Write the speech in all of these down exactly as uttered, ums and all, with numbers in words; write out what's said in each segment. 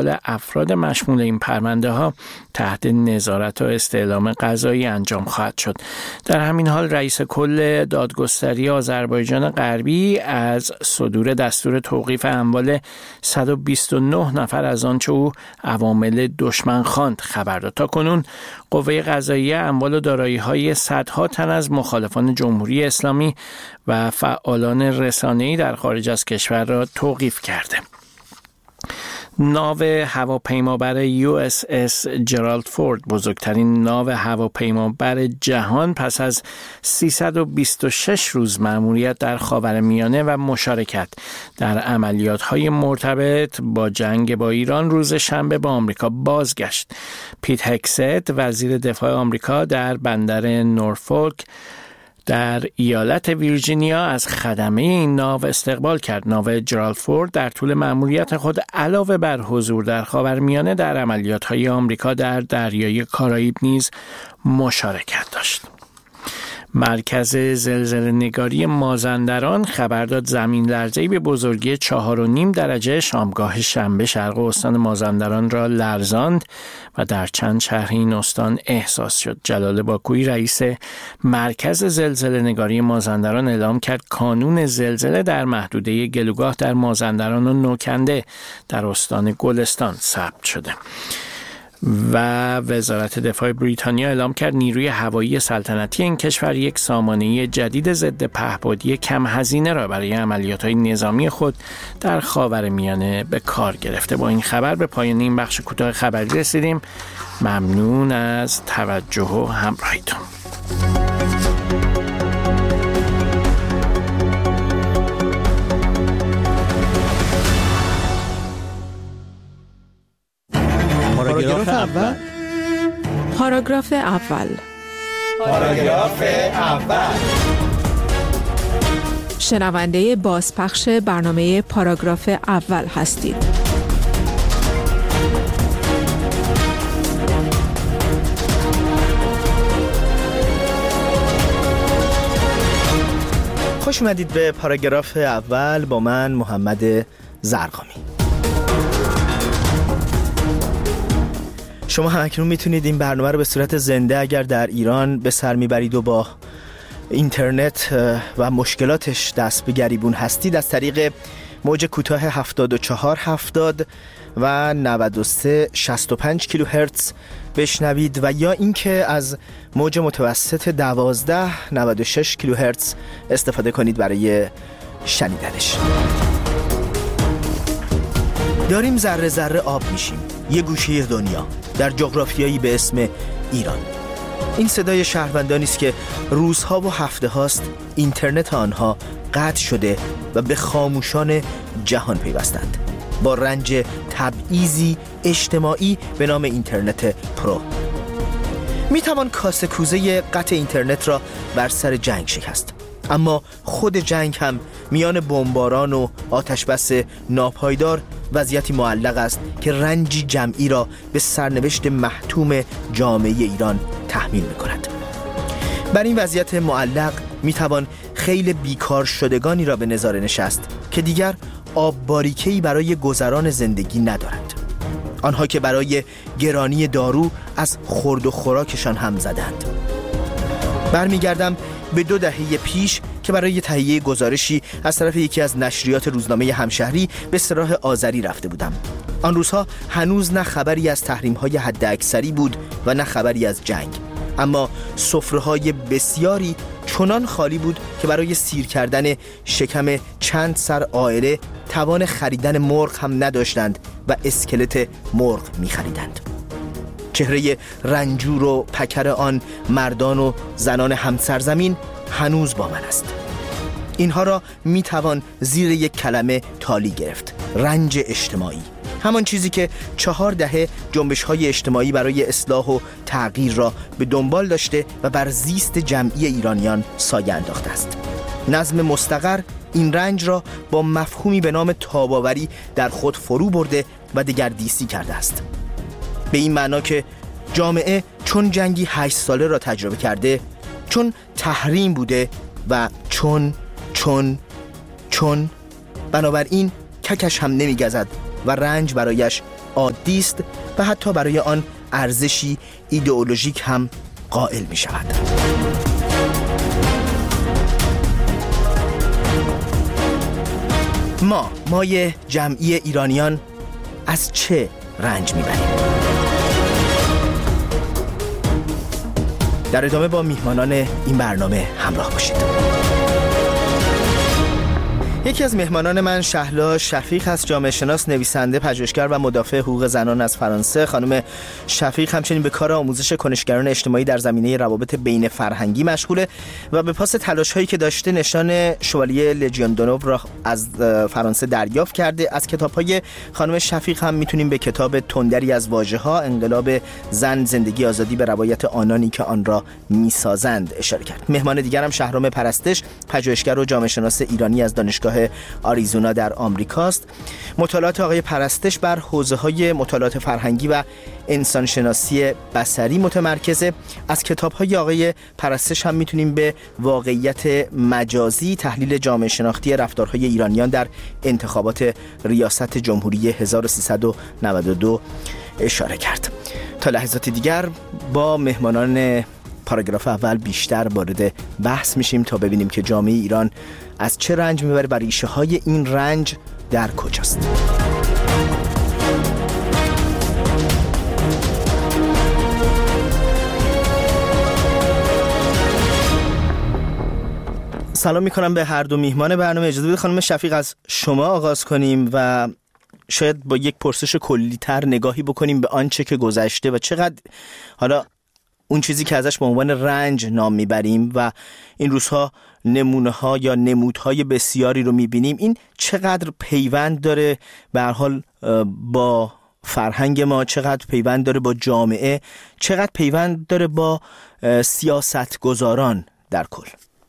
اموال افراد مشمول این پرونده ها تحت نظارت و استعلام قضایی انجام خواهد شد. در همین حال رئیس کل دادگستری آذربایجان غربی از صدور دستور توقیف اموال صد و بیست و نه نفر از آنچه او عوامل دشمن خواند خبر داد. تا کنون قوه قضاییه اموال و دارایی‌های صدها تن از مخالفان جمهوری اسلامی و فعالان رسانه‌ای در خارج از کشور را توقیف کرده. ناو هواپیمابر یو اس اس جرالد فورد، بزرگترین ناو هواپیمابر جهان، پس از سیصد و بیست و شش روز مأموریت در خاورمیانه و مشارکت در عملیات‌های مرتبط با جنگ با ایران روز شنبه به آمریکا بازگشت. پیت هگست، وزیر دفاع آمریکا، در بندر نورفولک در ایالت ویرجینیا از خدمه این ناو استقبال کرد. ناو جرالد فورد در طول مأموریت خود علاوه بر حضور در خاورمیانه در عملیات‌های آمریکا در دریای کارائیب نیز مشارکت داشت. مرکز زلزله‌نگاری مازندران خبر داد زمین لرزه‌ای به بزرگی چهار و نیم درجه شامگاه شنبه شرق استان مازندران را لرزاند و در چند شهر این استان احساس شد. جلال باکویی رئیس مرکز زلزله‌نگاری مازندران اعلام کرد کانون زلزله در محدوده گلوگاه در مازندران و نوکنده در استان گلستان ثبت شده. و وزارت دفاع بریتانیا اعلام کرد نیروی هوایی سلطنتی این کشور یک سامانه جدید ضد پهپادی کم هزینه را برای عملیات‌های نظامی خود در خاورمیانه به کار گرفته. با این خبر به پایان این بخش کوتاه خبری رسیدیم. ممنون از توجه و همراهیتون. پاراگراف اول. پاراگراف اول. پاراگراف اول. شنونده بازپخش برنامه پاراگراف اول هستید. خوش اومدید به پاراگراف اول با من محمد زرقامی. شما هم اکنون میتونید این برنامه رو به صورت زنده اگر در ایران به سر میبرید و با اینترنت و مشکلاتش دست به گریبون هستید از طریق موج کوتاه هفتاد و چهار هفتاد و نود و سه شصت و پنج کیلوهرتز بشنوید و یا اینکه از موج متوسط دوازده نود و شش کیلوهرتز استفاده کنید برای شنیدنش. داریم ذره ذره آب میشیم، یه گوشه دنیا در جغرافیایی به اسم ایران. این صدای شهروندانی است که روزها و هفته هاست اینترنت آنها قطع شده و به خاموشان جهان پیوستند با رنج تبعیضی اجتماعی به نام اینترنت پرو. میتوان کاسه کوزه قطع اینترنت را بر سر جنگ شکست، اما خود جنگ هم میان بمباران و آتش بس ناپایدار وضعیتی معلق است که رنجی جمعی را به سرنوشت محتوم جامعه ایران تحمیل می‌کند. بر این وضعیت معلق میتوان خیلی بیکار شدگانی را به نظاره نشست که دیگر آب باریکه‌ای برای گذران زندگی ندارند. آنها که برای گرانی دارو از خورد و خوراکشان هم زدند. برمیگردم به دو دهه پیش که برای تهیه گزارشی از طرف یکی از نشریات روزنامه همشهری به صراح آذری رفته بودم. آن روزها هنوز نه خبری از تحریم‌های حداکثری بود و نه خبری از جنگ، اما سفره‌های بسیاری چنان خالی بود که برای سیر کردن شکم چند سر عائله توان خریدن مرغ هم نداشتند و اسکلت مرغ می‌خریدند. چهره رنجور و پکر آن مردان و زنان همسرزمین هنوز با من است. اینها را میتوان زیر یک کلمه تالی گرفت: رنج اجتماعی. همان چیزی که چهار دهه جنبش‌های اجتماعی برای اصلاح و تغییر را به دنبال داشته و بر زیست جمعی ایرانیان سایه انداخته است. نظم مستقر این رنج را با مفهومی به نام تاب‌آوری در خود فرو برده و دگردیسی کرده است. به این معنا که جامعه چون جنگی هشت ساله را تجربه کرده، چون تحریم بوده و چون چون چون بنابراین ککش هم نمیگزد و رنج برایش عادی است و حتی برای آن ارزشی ایدئولوژیک هم قائل می شود. ما مای جمعی ایرانیان از چه رنج میبریم؟ در ادامه با میهمانان این برنامه همراه باشید. یکی از مهمانان من شهلا شفیق هست، جامعه شناس، نویسنده، پژوهشگر و مدافع حقوق زنان از فرانسه. خانم شفیق همچنین به کار آموزش کنشگران اجتماعی در زمینه روابط بین فرهنگی مشغوله و به پاس تلاش‌هایی که داشته نشان شوالیه لژیون دونوو را از فرانسه دریافت کرده. از کتاب‌های خانم شفیق هم میتونیم به کتاب تندری از واژه‌ها، انقلاب زن، زندگی آزادی به روایت آنانی که آن را میسازند اشاره کرد. مهمان دیگر هم شهرام پرستش، پژوهشگر و جامعه شناس ایرانی از دانشگاه آریزونا در آمریکاست. مطالعات آقای پرستش بر حوزه‌های مطالعات فرهنگی و انسانشناسی بصری متمرکزه. از کتاب‌های آقای پرستش هم میتونیم به واقعیت مجازی، تحلیل جامعه شناختی رفتارهای ایرانیان در انتخابات ریاست جمهوری هزار و سیصد و نود و دو اشاره کرد. تا لحظات دیگر با مهمانان پاراگراف اول بیشتر وارد بحث میشیم تا ببینیم که جامعه ایران از چه رنج میبره و ریشه های این رنج در کجاست. سلام میکنم به هر دو میهمان برنامه. اجازه بدید خانم شفیق از شما آغاز کنیم و شاید با یک پرسش کلی‌تر نگاهی بکنیم به آنچه که گذشته و چقدر حالا اون چیزی که ازش به عنوان رنج نام میبریم و این روزها نمونه ها یا نمودهای بسیاری رو میبینیم، این چقدر پیوند داره به هر حال با فرهنگ ما، چقدر پیوند داره با جامعه، چقدر پیوند داره با سیاستگزاران در کل.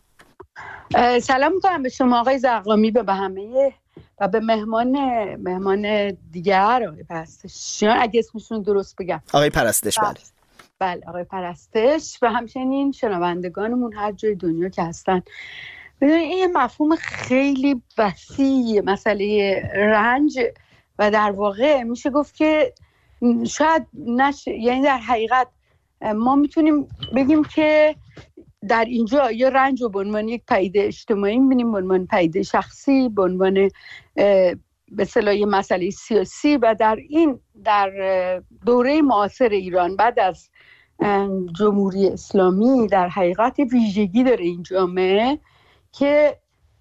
سلام میکنم به شما آقای زرقامی، به همه و به مهمان مهمان دیگر آقای پرستش، اگه اسمشون درست بگم، آقای پرستش. بله بله آقای پرستش و همچنین شنوندگانمون هر جای دنیا که هستن. ببینید این مفهوم خیلی وسیع مسئله رنج و در واقع میشه گفت که شاید نش... یعنی در حقیقت ما میتونیم بگیم که در اینجا یا رنج رو به عنوان یک پدیده اجتماعی میبینیم، به عنوان پدیده شخصی، به عنوان به اصطلاح مسئله سیاسی و در این در دوره معاصر ایران بعد از جمهوری اسلامی در حقیقت ویژگی داره این جامعه که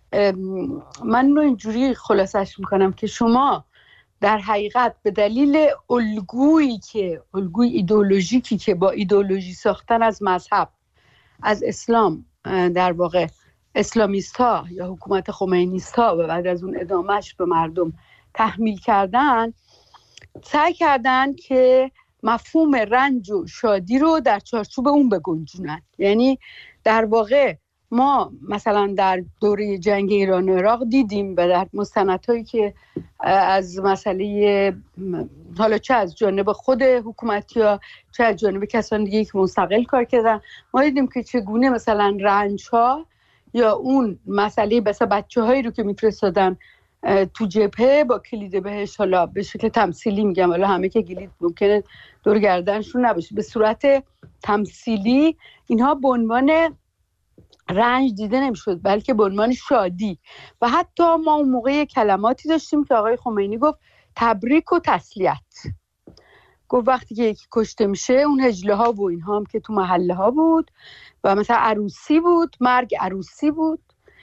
من رو اینجوری خلاصش میکنم که شما در حقیقت به دلیل الگویی که الگوی ایدئولوژیکی که با ایدئولوژی ساختن از مذهب، از اسلام، در واقع اسلامیست ها یا حکومت خمینیست ها و بعد از اون ادامهش به مردم تحمیل کردن، سعی کردن که مفهوم رنج و شادی رو در چارچوب اون بگنجونن. یعنی در واقع ما مثلا در دوره جنگ ایران و عراق دیدیم و در مستندهایی که از مسئله حالا چه از جانب خود حکومتی ها چه از جانب کسان دیگه که مستقل کار کردن، ما دیدیم که چگونه مثلا رنج ها یا اون مسئله مثلا بچه هایی رو که میفرستادن تو جبهه با کلید بهش، حالا به شکل تمثیلی میگم، حالا همه که کلید ممکنه دور گردنشون نباشه، به صورت تمثیلی اینها به عنوان رنج دیده نمیشد بلکه به عنوان شادی. و حتی ما اون موقع کلماتی داشتیم که آقای خمینی گفت تبریک و تسلیت. گفت وقتی که یکی کشته میشه اون هجله ها و اینها هم که تو محله ها بود و مثلا عروسی بود، مرگ عروسی بود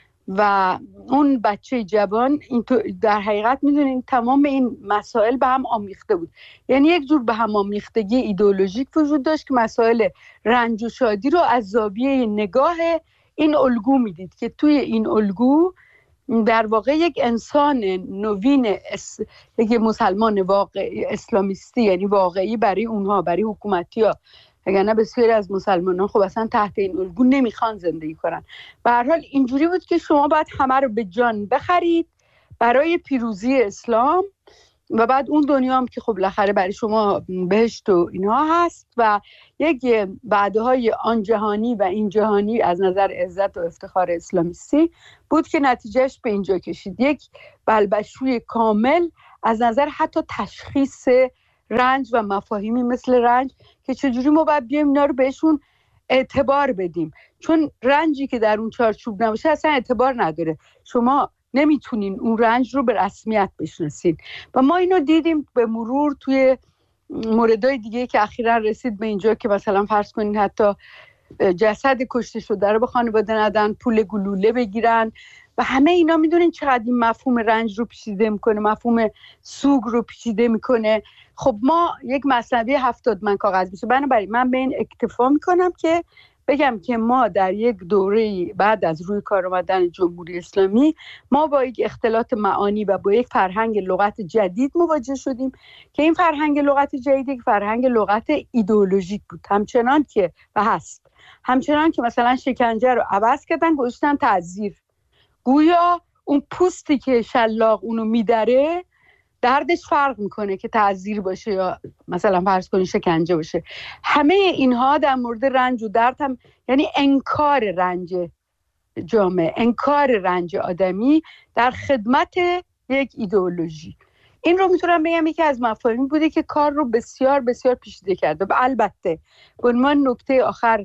و اون بچه جوان، این در حقیقت میدونین تمام این مسائل به هم آمیخته بود. یعنی یک جور به هم آمیختگی ایدئولوژیک وجود داشت که مسائل رنج و شادی رو از زاویه نگاه این الگو میدید که توی این الگو در واقع یک انسان نوین اس... یک مسلمان واقعی اسلامیستی، یعنی واقعی برای اونها، برای حکومتی ها، وگرنه بسیاری از مسلمانان خب اصلا تحت این الگو نمیخوان زندگی کنن. به هر حال اینجوری بود که شما باید همه رو به جان بخرید برای پیروزی اسلام و بعد اون دنیا هم که خب بالاخره برای شما بهشت و اینها هست و یک بعدهای آن جهانی و این جهانی از نظر عزت و افتخار اسلامیستی بود که نتیجهش به اینجا کشید. یک بلبشوی کامل از نظر حتی تشخیص رنج و مفاهیمی مثل رنج که چجوری ما باید بیایم اینا رو بهشون اعتبار بدیم، چون رنجی که در اون چارچوب نباشه اصلا اعتبار نداره. شما نمیتونین اون رنج رو به رسمیت بشناسین و ما اینو دیدیم به مرور توی موردهای دیگه که اخیراً رسید به اینجا که مثلا فرض کنین حتی جسد کشته شده رو به خانواده ندن، پول گلوله بگیرن و همه اینا. میدونین چقدر این مفهوم رنج رو پیچیده میکنه، مفهوم سوگ رو پیچیده میکنه. خب ما یک مثنوی هفتاد من کاغذ میشه. بنابراین من به این اکتفا میکنم که بگم که ما در یک دوره بعد از روی کار آمدن جمهوری اسلامی ما با یک اختلاط معانی و با یک فرهنگ لغت جدید مواجه شدیم که این فرهنگ لغت جدید یک فرهنگ لغت ایدئولوژیک بود، همچنان که و هست، همچنان که مثلا شکنجه رو عوض کردن گذاشتن تعذیر. گویا اون پوستی که شلاق اونو میدره دردش فرق میکنه که تعذیر باشه یا مثلا فرض کنی شکنجه باشه. همه اینها در مورد رنج و درد هم، یعنی انکار رنج جامعه، انکار رنج آدمی در خدمت یک ایدئولوژی. این رو میتونم بگم یکی از مفاهیمی بوده که کار رو بسیار بسیار پیچیده کرده. و البته به عنوان نکته آخر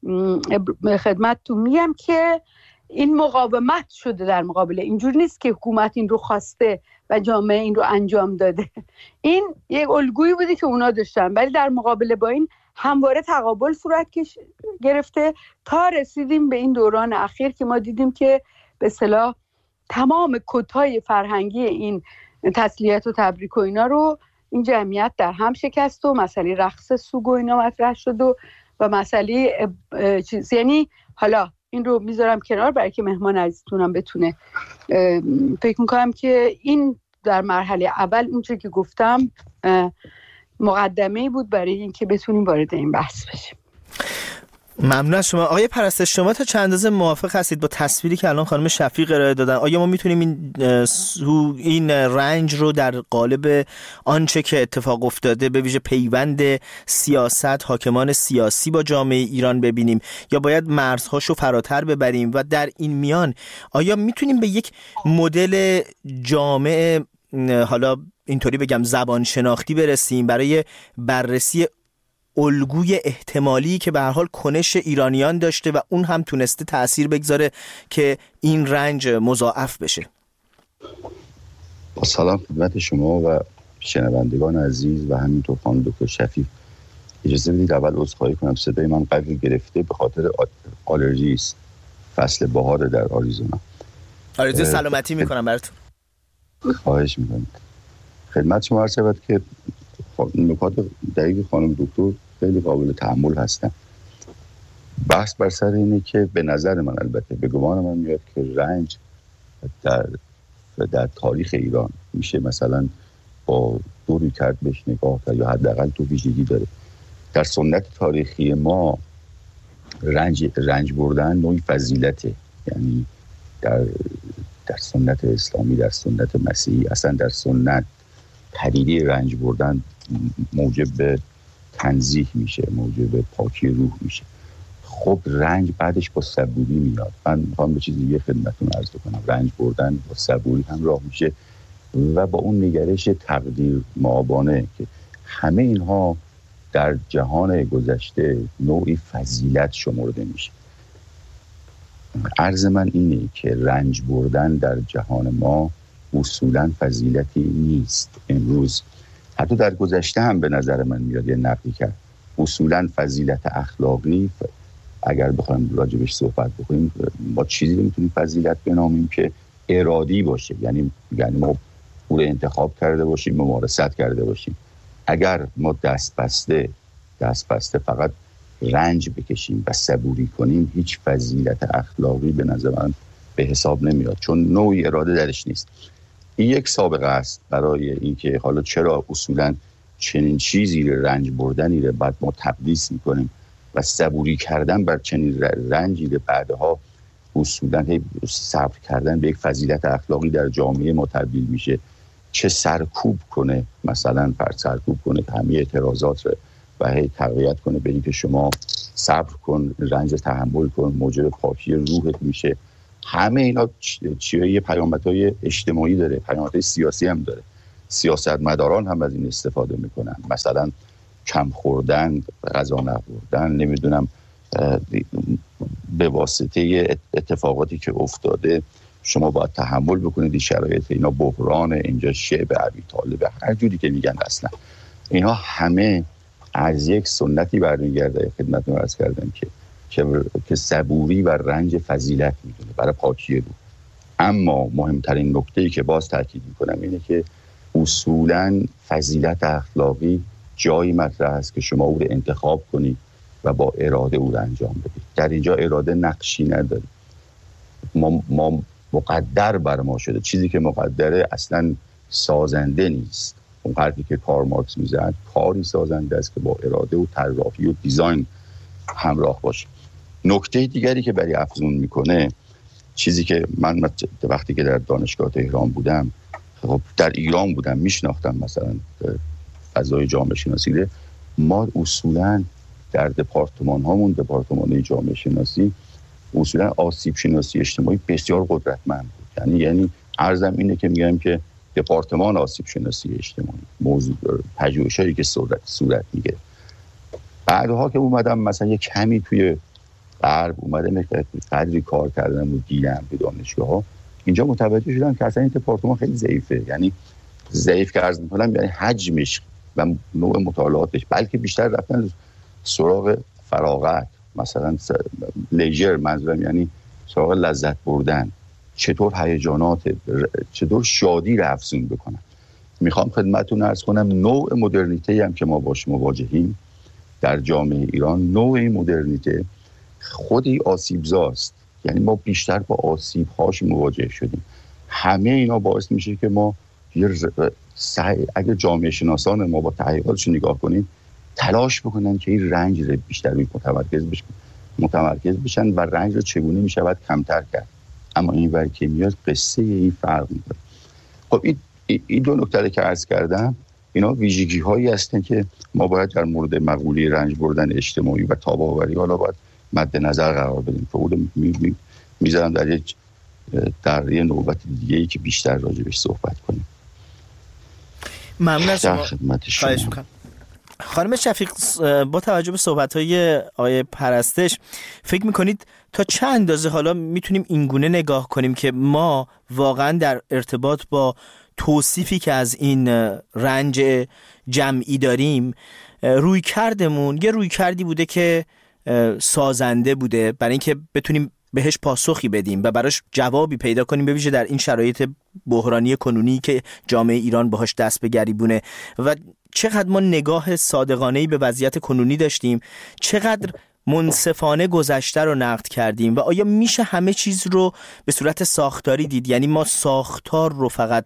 خدمتتون میگم که این مقاومت شده در مقابل، اینجور نیست که حکومت این رو خواسته و جامعه این رو انجام داده. این یک الگویی بوده که اونا داشتن، ولی در مقابل با این همواره تقابل صورت گرفته تا رسیدیم به این دوران اخیر که ما دیدیم که به اصطلاح تمام کدهای فرهنگی این تسلیت و تبریک و اینا رو این جمعیت در هم شکست و مسئله رقص سوگ و اینا مطرح شد و و مسئله چیز. یعنی حالا این رو میذارم کنار برای که مهمان عزیزتونم بتونه. فکر میکنم که این در مرحله اول اونچه که گفتم مقدمه بود برای اینکه بتونیم وارد این بحث بشیم. ممنون از شما آقای پرستش. شما تا چند اندازه موافق هستید با تصویری که الان خانم شفیق ارائه دادن؟ آیا ما میتونیم این این رنج رو در قالب آنچه که اتفاق افتاده به ویژه پیوند سیاست، حاکمان سیاسی با جامعه ایران ببینیم، یا باید مرزهاشو فراتر ببریم و در این میان آیا میتونیم به یک مدل جامع، حالا اینطوری بگم زبان شناختی برسیم برای بررسی الگوی احتمالی که به هر حال کنش ایرانیان داشته و اون هم تونسته تأثیر بگذاره که این رنج مضاعف بشه؟ با سلام خدمت شما و شنوندگان عزیز و همینطور خانم دکتر شفیق. اجازه بدید اول عذرخواهی کنم، صدای من قوی گرفته به خاطر آلرژی است. فصل بهار در آریزونا. آرزوی سلامتی میکنم براتون. خواهش میکنم. خدمت شما عرض شود که نکات دقیق خانم دکتر خیلی قابل تأمل هستن. بحث بر سر اینه که به نظر من، البته به گمان من میاد که رنج در در تاریخ ایران میشه مثلا با دوری کرد بهش نگاه کرد یا حداقل تو ویژگی داره. در سنت تاریخی ما رنج رنج بردن نوعی فضیلته، یعنی در در سنت اسلامی، در سنت مسیحی، اصلا در سنت پدیده رنج بردن موجب به تنزیه میشه، موجب به پاکی روح میشه. خب رنج بعدش با صبوری میاد. من میخوام به چیز دیگه خدمتتون عرض کنم. رنج بردن با صبوری همراه میشه و با اون نگرش تقدیر مآبانه که همه اینها در جهان گذشته نوعی فضیلت شمرده میشه. عرض من اینه که رنج بردن در جهان ما اصولاً فضیلتی نیست. امروز حتی در گذشته هم به نظر من میاد یه نقدی کرد. اصولاً فضیلت اخلاقی اگر بخوایم راجبش صحبت بکنیم، ما چیزی رو میتونیم فضیلت بنامیم که ارادی باشه، یعنی یعنی ما پول انتخاب کرده باشیم، ممارست کرده باشیم. اگر ما دست بسته دست بسته فقط رنج بکشیم و صبوری کنیم، هیچ فضیلت اخلاقی به نظر من به حساب نمیاد، چون نوعی اراده درش نیست. این یک سابقه است برای اینکه حالا چرا اصولاً چنین چیزی رنج بردنی رو بعد ما تقدیس میکنیم و صبوری کردن بر چنین رنجی رو بعدها اصولاً صبر کردن به یک فضیلت اخلاقی در جامعه ما تبدیل میشه. چه سرکوب کنه، مثلا پر سرکوب کنه همه اعتراضات رو و هی تقویت کنه به اینکه شما صبر کن، رنج تحمل کن، موجب پاکی روحت میشه. همه اینا چیه پیامدهای اجتماعی داره، پیامدهای سیاسی هم داره. سیاستمداران هم از این استفاده میکنن، مثلا کم خوردن، غذا نخوردن، نمیدونم به واسطه اتفاقاتی که افتاده شما باید تحمل بکنید این شرایط، اینا بحران، اینجا شعب ابی طالب، هر جوری که میگن اصلا اینا همه از یک سنتی برمیگرده. خدمتتون عرض کردم که که صبوری و رنج فضیلت میدونه برای پاکی روح. اما مهمترین نکته‌ای که باز تاکید میکنم اینه که اصولاً فضیلت اخلاقی جایی مطرح است که شما او رو انتخاب کنید و با اراده او رو انجام بدید. در اینجا اراده نقشی نداره. ما, ما مقدر بر ما شده، چیزی که مقدره اصلاً سازنده نیست. اون حرفی که کارل مارکس میزد کاری سازنده است که با اراده و طراحی و دیزاین همراه باشه. نکته دیگری که برای افزون میکنه، چیزی که من وقتی که در دانشگاه تهران بودم، خب در ایران بودم میشناختم مثلا فضای جامعه شناسی، ما اصولا در دپارتمان هامون، دپارتمان جامعه شناسی، اصولا آسیب شناسی اجتماعی بسیار قدرتمند بود. یعنی یعنی عرضم اینه که میگم که دپارتمان آسیب شناسی اجتماعی موضوع پژوهشایی که صورت صورت میگه. بعدها که اومدم مثلا یک کمی توی غرب اومدم قدری کار کردم و دیدم به دانشگاه ها، اینجا متوجه شدم که اصلا این دپارتمان خیلی ضعیفه. یعنی ضعیف که عرض می‌کنم یعنی حجمش و نوع مطالعاتش، بلکه بیشتر رفتن سراغ فراغت، مثلا لیجر، منظورم یعنی سراغ لذت بردن، چطور هیجانات، چطور شادی رو افزون بکنن. میخوام خدمتتون عرض کنم نوع مدرنیته هم که ما باش مواجهیم در جامعه ایران، نوع مدرنیته خودی آسیبزاست. یعنی ما بیشتر با آسیب‌هاش مواجه شدیم. همه اینا باعث میشه که ما اگه جامعه شناسان ما با تحقیقاتش نگاه کنیم تلاش بکنن که این رنج رو بیشتر روی متمرکز بشن متمرکز بشن و رنج رو چگونه میشود کمتر کرد. اما این ور که میاد قصه این فرق میکنه. خب این این دو نکته که عرض کردم اینا ویژگی هایی هستن که ما باید در مورد مقوله رنج بردن اجتماعی و تاب‌آوری حالا باید مد نظر قرار بدیم. خودم میذارم در یک در یه نوبت دیگه ای که بیشتر راجبش صحبت کنیم. ممنون از شما. خواهش میکنم. خانم شفیق، با توجه به صحبت‌های آقای پرستش فکر میکنید تا چه اندازه حالا میتونیم اینگونه نگاه کنیم که ما واقعا در ارتباط با توصیفی که از این رنج جمعی داریم روی کردمون یه روی کردی بوده که سازنده بوده برای اینکه بتونیم بهش پاسخی بدیم و براش جوابی پیدا کنیم، به ویژه در این شرایط بحرانی کنونی که جامعه ایران باهاش دست به گریبونه. و چقدر ما نگاه صادقانه‌ای به وضعیت کنونی داشتیم، چقدر منصفانه گذشته رو نقد کردیم و آیا میشه همه چیز رو به صورت ساختاری دید؟ یعنی ما ساختار رو فقط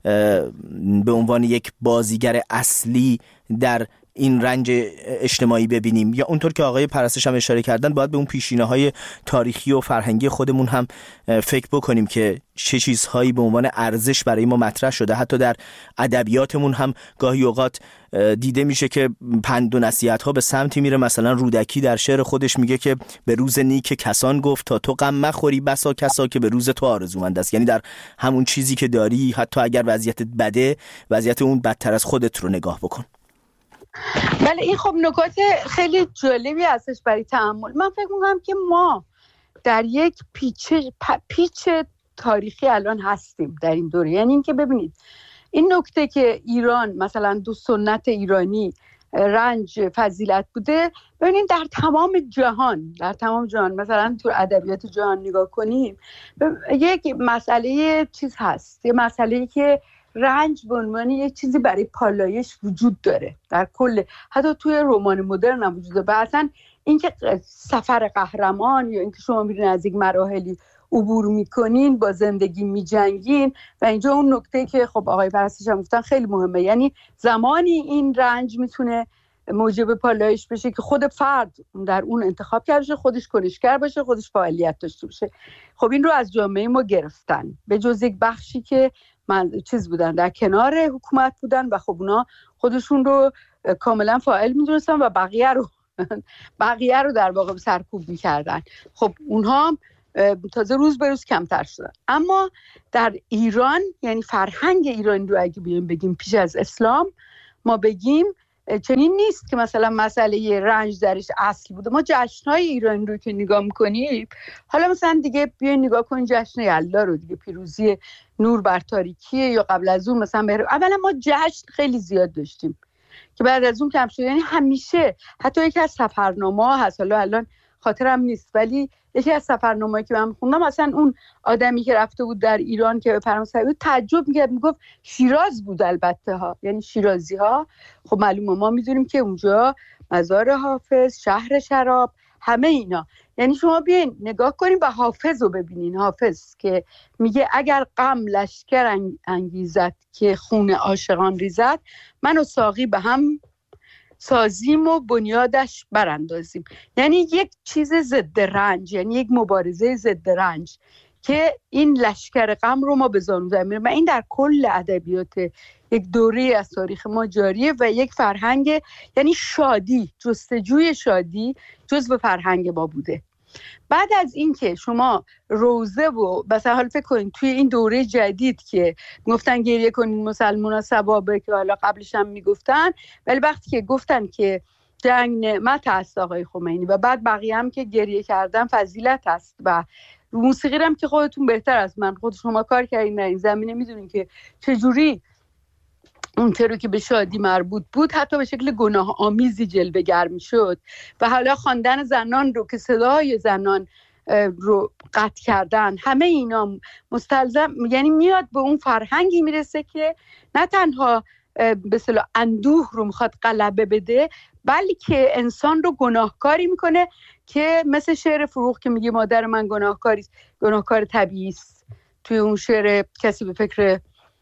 به عنوان یک بازیگر اصلی در این رنج اجتماعی ببینیم، یا اونطور که آقای پرستش هم اشاره کردن باید به اون پیشینه‌های تاریخی و فرهنگی خودمون هم فکر بکنیم که چه چیزهایی به عنوان ارزش برای ما مطرح شده. حتی در ادبیاتمون هم گاهی اوقات دیده میشه که پند و نصیحت‌ها به سمتی میره، مثلا رودکی در شعر خودش میگه که به روز نیک کسان گفت تا تو غم مخوری، بسا کسا که به روز تو آرزومند است. یعنی در همون چیزی که داری حتی اگر وضعیت بده، وضعیت اون بدتر از خودت رو نگاه بکن. بله، این خب نکات خیلی جالبی هستش برای تأمل. من فکر می‌کنم که ما در یک پیچ پیچ تاریخی الان هستیم در این دوره. یعنی اینکه ببینید این نکته که ایران مثلا دو سنت ایرانی رنج فضیلت بوده، ببینید در تمام جهان در تمام جهان مثلا تو ادبیات جهان نگاه کنیم یک مسئله چیز هست، یه مسئله‌ای که رنج به عنوان یک چیزی برای پالایش وجود داره در کل، حتی توی رمان مدرن هم وجود داره. اصلا اینکه سفر قهرمان یا اینکه شما میرین از یک مراحلی عبور میکنین، با زندگی میجنگین، و اینجا اون نکته که خب آقای پرستش هم گفتن خیلی مهمه، یعنی زمانی این رنج میتونه موجب پالایش بشه که خود فرد در اون انتخاب کرده باشه، خودش کنشگر باشه، خودش فعالیت داشته باشه. خب این رو از جامعه ما گرفتن، به جز یک بخشی که من چیز بودن در کنار حکومت بودن و خب اونا خودشون رو کاملا فاعل میدونستن و بقیه رو بقیه رو در واقع سرکوب میکردن. خب اونها تازه روز به روز کمتر شدن. اما در ایران، یعنی فرهنگ ایران رو اگه بیایم بگیم پیش از اسلام ما بگیم، چنین نیست که مثلا مسئله رنج درش اصل بوده. ما جشن‌های ایران رو که نگاه می‌کنیم، حالا مثلا دیگه بیاین نگاه کنین جشن یلدا رو دیگه، پیروزی نور بر تاریکی، یا قبل از اون مثلا بهر... اولا ما جشن خیلی زیاد داشتیم که بعد از اون کم شد. یعنی همیشه حتی یکی از سفرنامه‌ها هست، حالا الان خاطرم نیست، ولی یکی از سفرنامه‌ای که من خوندم مثلا اون آدمی که رفته بود در ایران که به فرانسه بود تعجب می‌کرد، میگفت شیراز بود البته ها، یعنی شیرازی ها. خب معلومه ما می‌دونیم که اونجا مزار حافظ، شهر شراب، همه اینا. یعنی شما بیاین نگاه کنین و حافظ رو ببینین. حافظ که میگه اگر غم لشکر انگیزد که خون عاشقان ریزد، من و ساقی به هم سازیم و بنیادش براندازیم. یعنی یک چیز ضد رنج، یعنی یک مبارزه ضد رنج که این لشکر غم رو ما به زانو زدیم. و این در کل ادبیات یک دوره از تاریخ ما جاریه و یک فرهنگ، یعنی شادی، جستجوی شادی جزو فرهنگ ما بوده. بعد از این که شما روزه و مثلا حال فکر کنید توی این دوره جدید که گفتن گریه کنین مسلمان ها ثوابه، که حالا قبلش هم میگفتن، ولی وقتی که گفتن که جنگ نعمت است آقای خمینی و بعد بقیه هم که گریه کردن فضیلت است، و موسیقی هم که خودتون بهتر از من، خود شما کار کردین در این زمینه، میدونین که چجوری اون چرا که به شادی مربوط بود حتی به شکل گناه آمیزی جلوه گر میشد. و حالا خواندن زنان رو که صدای زنان رو قطع کردن، همه اینا مستلزم، یعنی میاد به اون فرهنگی میرسه که نه تنها به اصطلاح اندوه رو میخواد غلبه بده، بلکه انسان رو گناهکاری میکنه، که مثل شعر فروغ که میگه مادر من گناهکاری گناهکار طبیعی است. توی اون شعر کسی به فکر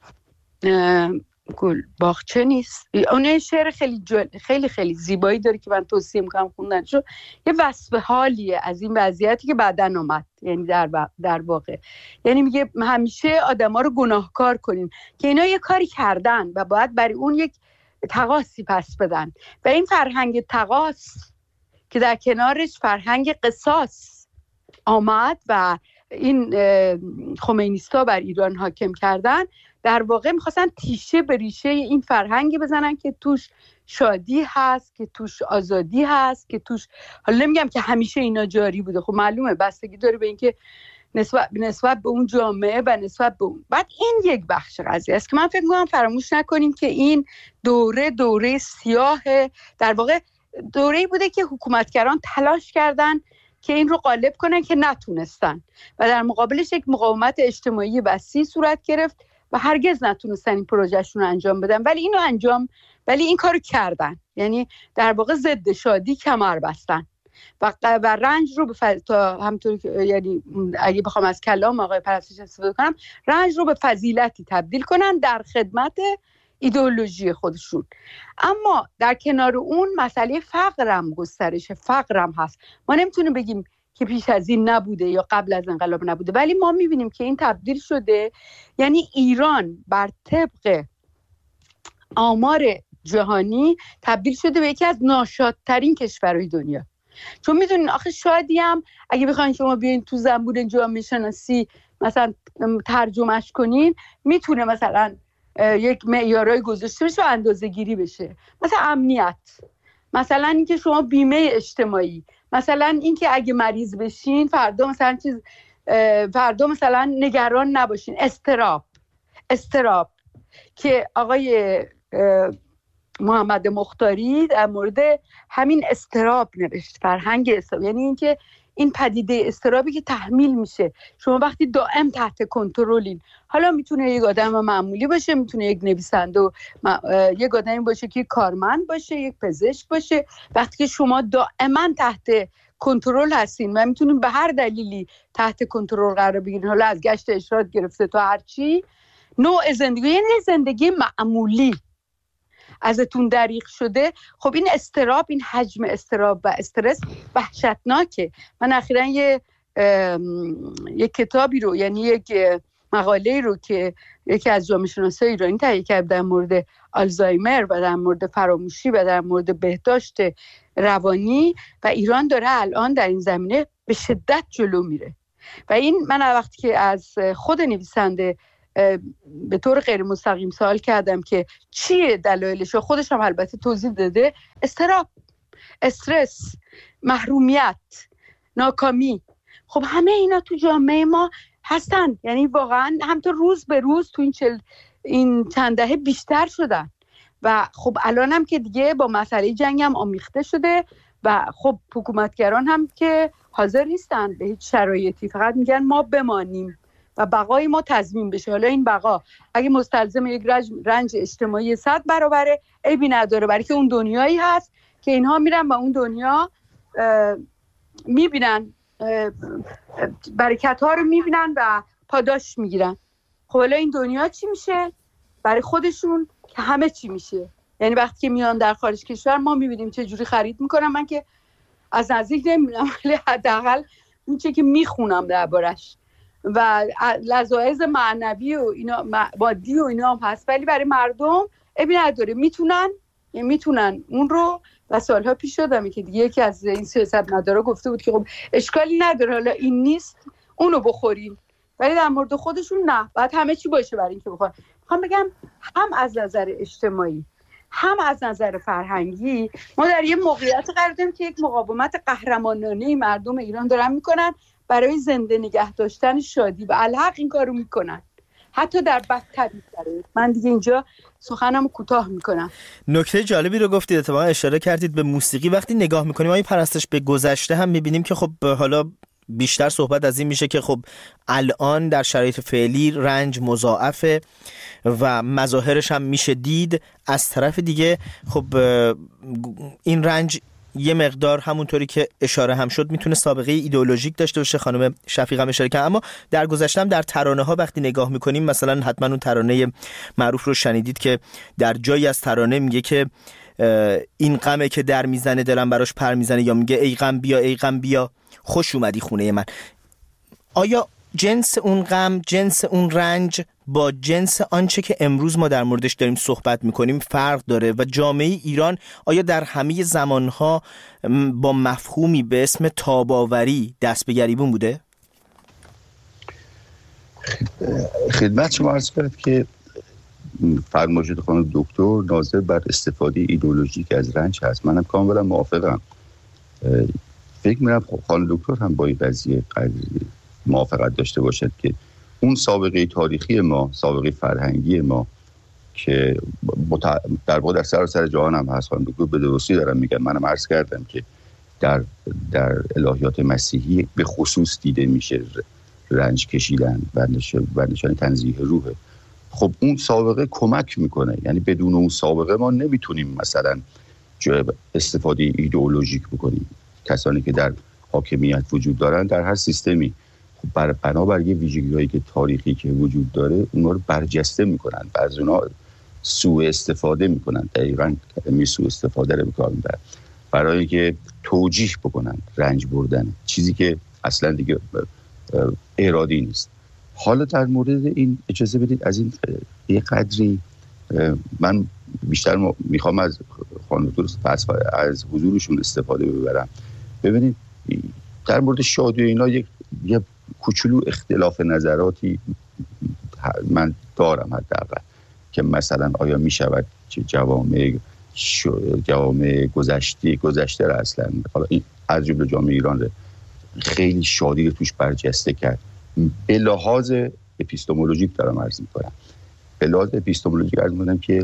گل باغچه نیست. اون شعر خیلی جل... خیلی خیلی زیبایی داره که من توصیه میکنم خوندنشو. یه وصف حالیه از این وضعیتی که بعدن اومد، یعنی در, ب... در واقع یعنی میگه همیشه آدما رو گناهکار کنیم که اینا یه کاری کردن و باید برای اون یک تقاصی پس بدن. و این فرهنگ تقاص که در کنارش فرهنگ قصاص آمد و این خمینیستا بر ایران حاکم کردن، در واقع میخواستن تیشه به ریشه این فرهنگی بزنن که توش شادی هست، که توش آزادی هست، که توش، حالا نمیگم که همیشه اینا جاری بوده، خب معلومه بستگی داره به اینکه نسبت نسبت به اون جامعه و نسبت به اون. بعد این یک بخش قضیه است که من فکر می‌کنم فراموش نکنیم که این دوره دوره سیاه، در واقع دوره‌ای بوده که حکومتگران تلاش کردن که این رو غالب کنن که نتونستن، و در مقابلش یک مقاومت اجتماعی وسیع صورت گرفت و هرگز نتونستن این پروژهشون رو انجام بدن، ولی اینو انجام ولی این کارو کردن. یعنی در واقع ضد شادی کمر بستن و و رنج رو به ف... تا همونطوری که یعنی اگه بخوام از کلام آقای پرستش استفاده کنم، رنج رو به فضیلتی تبدیل کنن در خدمت ایدئولوژی خودشون. اما در کنار اون مسئله فقرم گسترش فقرم هست. ما نمیتونیم بگیم که پیش از این نبوده یا قبل از انقلاب نبوده، ولی ما میبینیم که این تبدیل شده. یعنی ایران بر طبق آمار جهانی تبدیل شده به یکی از ناشادترین کشورهای دنیا. چون میدونین آخه شادی هم اگه بخواین شما بیاین تو زنبور جامعه شناسی مثلا ترجمهش کنین، میتونه مثلا یک معیارای گذاشته بشه و اندازه گیری بشه، مثلا امنیت، مثلا اینکه شما بیمه اجتماعی، مثلا اینکه اگه مریض بشین فردا مثلا چیز فردا مثلا نگران نباشین، استراب استراب که آقای محمد مختاری در مورد همین استراب نوشت، فرهنگ استراب. یعنی اینکه این پدیده استرابی که تحمیل میشه، شما وقتی دائم تحت کنترلین، حالا میتونه یک آدم معمولی باشه، میتونه یک نویسنده و یک آدمی باشه که کارمند باشه، یک پزشک باشه، وقتی که شما دائما تحت کنترل هستین و میتونین به هر دلیلی تحت کنترل قرار بگیرین، حالا از گشت اشارات گرفته تا هر چی، نوع زندگی، یعنی زندگی معمولی ازتون دریغ شده. خب این استراب، این حجم استراب و استرس وحشتناکه. من اخیراً یه یک کتابی رو، یعنی یک مقاله رو که یکی از جامعه شناسای ایرانی تهیه کرد در مورد آلزایمر و در مورد فراموشی و در مورد بهداشت روانی، و ایران داره الان در این زمینه به شدت جلو میره. و این من وقتی که از خود نویسنده به طور غیر مستقیم سوال کردم که چیه دلایلش، و خودش هم البته توضیح داده، اضطراب، استرس، محرومیت، ناکامی. خب همه اینا تو جامعه ما هستن، یعنی واقعا همطور روز به روز تو این چل این چند دهه بیشتر شدن و خب الان هم که دیگه با مسئله جنگ هم آمیخته شده و خب حکومتگران هم که حاضر نیستن به هیچ شرایطی، فقط میگن ما بمانیم و بقای ما تضمین بشه. حالا این بقا اگه مستلزم یک رنج, رنج اجتماعی صد برابره عیبی نداره، برای که اون دنیایی هست که اینها میرن و اون دنیا میبینن، برکت ها رو میبینن و پاداش میگیرن. خب حالا این دنیا چی میشه برای خودشون که همه چی میشه؟ یعنی وقتی که میان در خارج کشور ما میبینیم چه جوری خرید میکنن. من که از نزدیک نمیبینم ولی حداقل اون چه که میخونم دربارش و لذایز معنوی و اینا مادی و اینا هم هست، ولی برای مردم ابی نداره، میتونن یعنی میتونن اون رو. و سالها پیش شدم که دیگه یکی از این سیاستمدارا گفته بود که خب اشکالی نداره حالا این نیست اونو بخورین، ولی در مورد خودشون نه، باید همه چی باشه برای اینکه بخورن. میخوام بگم هم از نظر اجتماعی هم از نظر فرهنگی ما در یه موقعیت قرار داریم که یک مقاومت قهرمانانه مردم ایران دارن میکنن برای زنده نگه داشتن شادی و الحق این کارو میکنن، حتی در بدترین شرایط. من دیگه اینجا سخنمو کوتاه میکنم. نکته جالبی رو گفتید، اتفاقا اشاره کردید به موسیقی. وقتی نگاه میکنیم آیه پرستش به گذشته هم میبینیم که خب حالا بیشتر صحبت از این میشه که خب الان در شرایط فعلی رنج مضاعفه و مظاهرش هم میشه دید. از طرف دیگه خب این رنج یه مقدار همونطوری که اشاره هم شد میتونه سابقه ایدئولوژیک داشته باشه، خانم شفیق هم اشاره کردن. اما در گذشته هم در ترانه ها وقتی نگاه میکنیم، مثلا حتما اون ترانه معروف رو شنیدید که در جایی از ترانه میگه که این غمه که در میزنه دلم براش پر میزنه، یا میگه ای غم بیا ای غم بیا خوش اومدی خونه من. آیا جنس اون غم، جنس اون رنج با جنس آنچه که امروز ما در موردش داریم صحبت میکنیم فرق داره و جامعه ایران آیا در همه زمانها با مفهومی به اسم تاباوری دست به گریبون بوده؟ خدمت شما عرض کرد که فرمایشات خانم دکتر ناظر بر استفاده ایدئولوژیک از رنج هست. منم کاملا موافقم. فکر می‌کنم خانم دکتر هم با این قضیه موافقت داشته باشد که اون سابقه تاریخی ما، سابقه فرهنگی ما که مت... در واقع در سراسر جهان هم هست، خانم دکتر به درستی دارم میگم، منم عرض کردم که در در الهیات مسیحی به خصوص دیده میشه رنج کشیدن و نشان تنزیه روحه. خب اون سابقه کمک میکنه، یعنی بدون اون سابقه ما نمیتونیم مثلا استفاده ایدئولوژیک بکنیم. کسانی که در حاکمیت وجود دارن در هر سیستمی خب بر بنابر یه ویژگی‌هایی که تاریخی که وجود داره اونا رو برجسته میکنن، بعض اونا سوء استفاده میکنن. دقیقاً کلمه سوء استفاده رو به کار میبرن برای اینکه توجیه بکنن رنج بردن، چیزی که اصلا دیگه ارادی نیست. حالا در مورد این اجازه بدید از این یه قدری من بیشتر میخوام از خانم دکتر از حضورشون استفاده ببرم. ببینید در مورد شادی اینا یک یه کوچولو اختلاف نظراتی من دارم، حداقل که مثلا آیا میشود که جوامع جوامع گذشته گذشته را اصلا حالا این از جمله جامعه ایران رو خیلی شادی رو توش برجسته کرد. به لحاظ اپیستمولوژیک دارم عرض میکنم، به لحاظ اپیستمولوژیک عرض میکنم که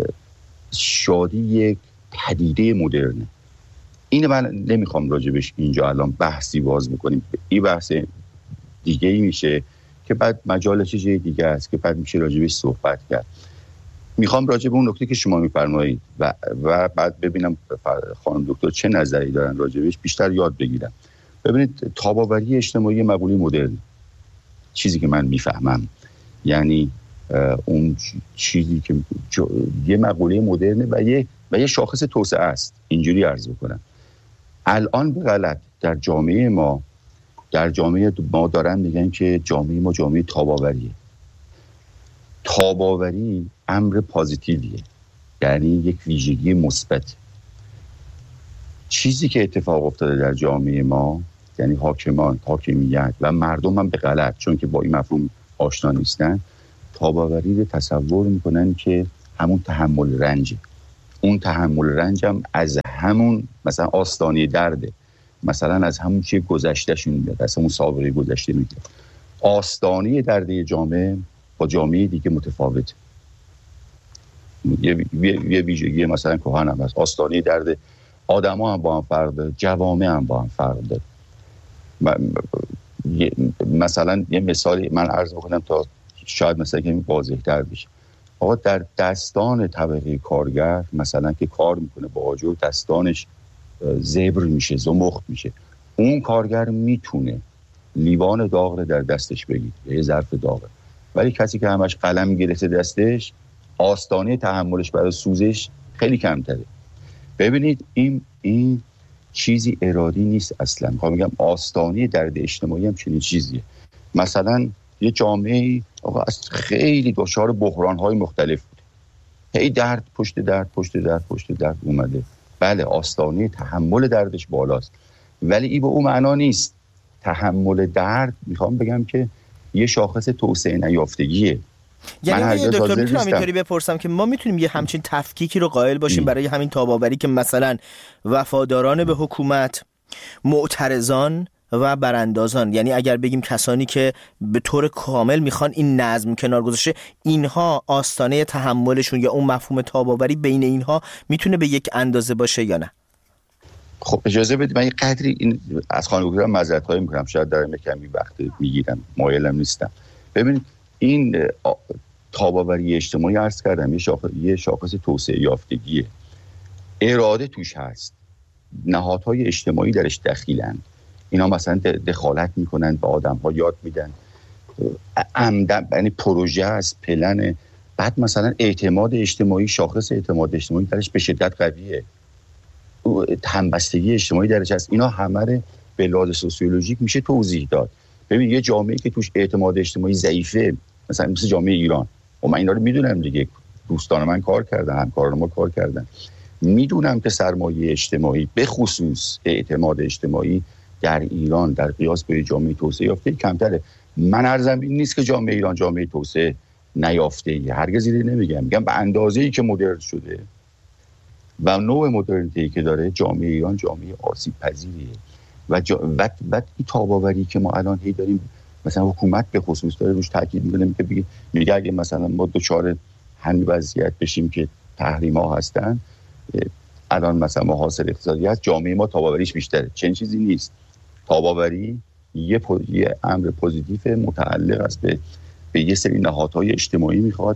شادی یک پدیده مدرنه. اینو من نمیخوام راجبش اینجا الان بحثی باز بکنیم، این بحث دیگه ای میشه که بعد مجالش چیز دیگه است که بعد میشه راجبش صحبت کرد. میخوام راجب اون نکته که شما میفرمایید و و بعد ببینم خانم دکتر چه نظری دارن راجبش، بیشتر یاد بگیرم. ببینید تاباوری اجتماعی مقوله مدرن، چیزی که من میفهمم یعنی اون چیزی که یه مقوله مدرنه و یه و یه شاخص توسعه است. اینجوری عرض بکنم الان به غلط در جامعه ما در جامعه ما دارن میگن که جامعه ما جامعه تاباوریه. تاباوری امر پازیتیویه، یعنی یک ویژگی مثبت. چیزی که اتفاق افتاده در جامعه ما یعنی حاکمان، حاکمیت و مردم هم به غلط، چون که با این مفهوم آشنا نیستن، تاباوری رو تصور میکنن که همون تحمل رنجه. اون تحمل رنج هم از همون مثلا آستانه درده، مثلا از همون چیه گذشتهشون میاد، از همون سابقه گذشته میاد. آستانه درده جامعه با جامعه دیگه متفاوته. یه یه ویژگی مثلا کهن هم هست، آستانه درد آدما هم با هم فرق داره، جوامع هم با هم فرق داره. مثلا یه مثالی من عرض بکنم تا شاید مثلا که واضح‌تر بشه. آقا در دستان طبقه کارگر مثلا که کار میکنه با آجر، دستانش زبر میشه، زمخت میشه. اون کارگر میتونه لیوان داغ رو در دستش بگیره، یه ظرف داغه، ولی کسی که همش قلم گرفته دستش، آستانه تحملش برای سوزش خیلی کمتره. ببینید این این چیزی ارادی نیست اصلا. میخوام بگم آستانه درد اجتماعی هم چنین چیزیه. مثلا یه جامعه آقا از خیلی دچار بحران‌های مختلف بود، هی درد پشت درد پشت درد پشت درد اومده. بله آستانه تحمل دردش بالاست، ولی این به اون معنا نیست. تحمل درد میخوام بگم که یه شاخص توسعه نیافتگیه. یعنی دکتر میتونم اینطوری بپرسم که ما میتونیم یه همچین تفکیکی رو قائل باشیم برای همین تاباوری که مثلا وفاداران به حکومت، معترضان و براندازان، یعنی اگر بگیم کسانی که به طور کامل میخوان این نظم کنار گذاشته، اینها آستانه تحملشون یا اون مفهوم تاباوری بین اینها میتونه به یک اندازه باشه یا نه؟ خب اجازه بدید من یه قدری این از خانم دکتر معذرت‌خواهی میکنم، شاید در کمی وقت میگیرم، مایلم نیستم. ببینید این تاباوری اجتماعی عرض کردم یه شاخص یه شاخص توسعه یافتگیه. اراده توش هست، نهادهای اجتماعی درش دخیلند، اینا مثلا دخالت میکنن، به آدم‌ها یاد میدن، عمدن، یعنی پروژه است، پلن. بعد مثلا اعتماد اجتماعی، شاخص اعتماد اجتماعی درش به شدت قویه، همبستگی اجتماعی درش هست. اینا همه به لحاظ سوسیولوژیک میشه توضیح داد. ببین یه جامعه که توش اعتماد اجتماعی ضعیفه، مثلا مثل جامعه ایران، و من اینا رو میدونم دیگه، دوستان من کار کردن، همکاران ما کار کردن، میدونم که سرمایه اجتماعی به خصوص اعتماد اجتماعی در ایران در قیاس به جامعه توسعه یافته کمتره. من عرضم این نیست که جامعه ایران جامعه توسعه نیافته ای، هرگز اینو نمیگم. میگم به اندازه‌ای که مدرن شده و نوع مدرنیتی که داره، جامعه ایران جامعه آسیب پذیریه و جا... بعد بعد این تاباوری که ما الان هی داریم، مثلا حکومت به خصوص داره روش تاکید میکنه که بگه میگه اگه مثلا ما دوچار همین وضعیت بشیم که تحریم‌ها هستن، الان مثلا محاصره اقتصادی هست، جامعه ما تاباوریش بیشتره. چنین چیزی نیست. تاباوری یه, پو... یه امر پوزیتیو متعلق است به به یه سری نهادهای اجتماعی، میخواد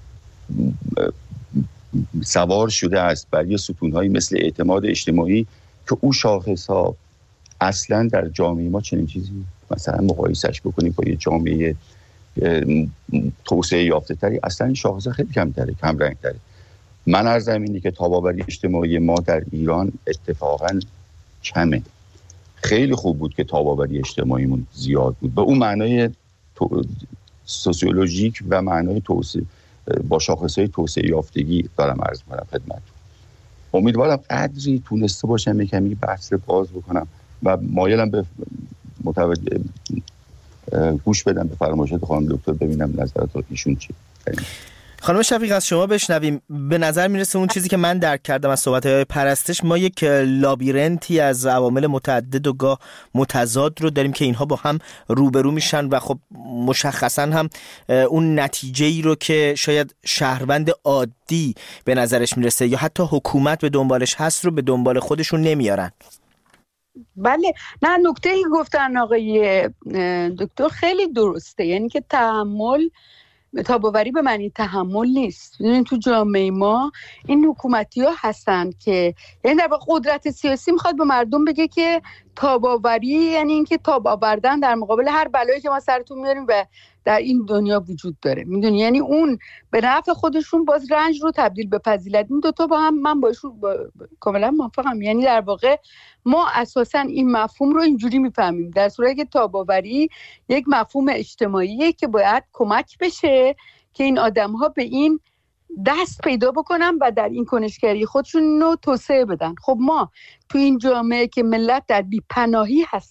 سوار شده است بر یه ستون‌هایی مثل اعتماد اجتماعی که اون شاخص‌ها اصلا در جامعه ما چنین چیزی مثلا مقایسهش بکنیم با یه جامعه توسعه یافته‌تری، اصلا این شاخص‌ها خیلی کمتره، کم رنگ‌تره. من عرضم اینه که تاباوری اجتماعی ما در ایران اتفاقاً کمه. خیلی خوب بود که تاباوری اجتماعیمون زیاد بود، به اون معنای تو... سوسیولوژیک و معنای توسعه با شاخصهای توسعه یافتگی دارم عرض می‌کنم خدمتتون. امیدوارم قدری تونسته باشم یکمی بحث رو باز بکنم و مایلم به متوجه گوش بدم به فرمایشات خانم دکتر، ببینم نظرات ایشون چیه. خانم شفیق از شما بشنویم. به نظر میرسه اون چیزی که من درک کردم از صحبت‌های پرستش، ما یک لابیرنتی از عوامل متعدد و گاه متضاد رو داریم که اینها با هم روبرو میشن و خب مشخصا هم اون نتیجه‌ای رو که شاید شهروند عادی به نظرش میرسه یا حتی حکومت به دنبالش هست رو به دنبال خودشون نمیارن. بله، نه نکته‌ای گفتن آقای دکتر خیلی درسته، یعنی که تحمل، تاباوری به معنی تحمل نیست. ببینید تو جامعه ما این حکومتی ها هستن که یعنی در واقع قدرت سیاسی میخواد به مردم بگه که تاباوری یعنی این که تاب آوردن در مقابل هر بلایی که ما سرتون میاریم و در این دنیا وجود داره، میدونی، یعنی اون به نفع خودشون باز رنج رو تبدیل به فضیلت. این دوتا با هم من باشون با... کاملا موافقم. یعنی در واقع ما اساسا این مفهوم رو اینجوری میفهمیم، در صورتی که تاباوری یک مفهوم اجتماعیه که باید کمک بشه که این آدم‌ها به این دست پیدا بکنن و در این کنشگری خودشون رو توسعه بدن. خب ما تو این جامعه که ملت در بی‌پناهی هستن،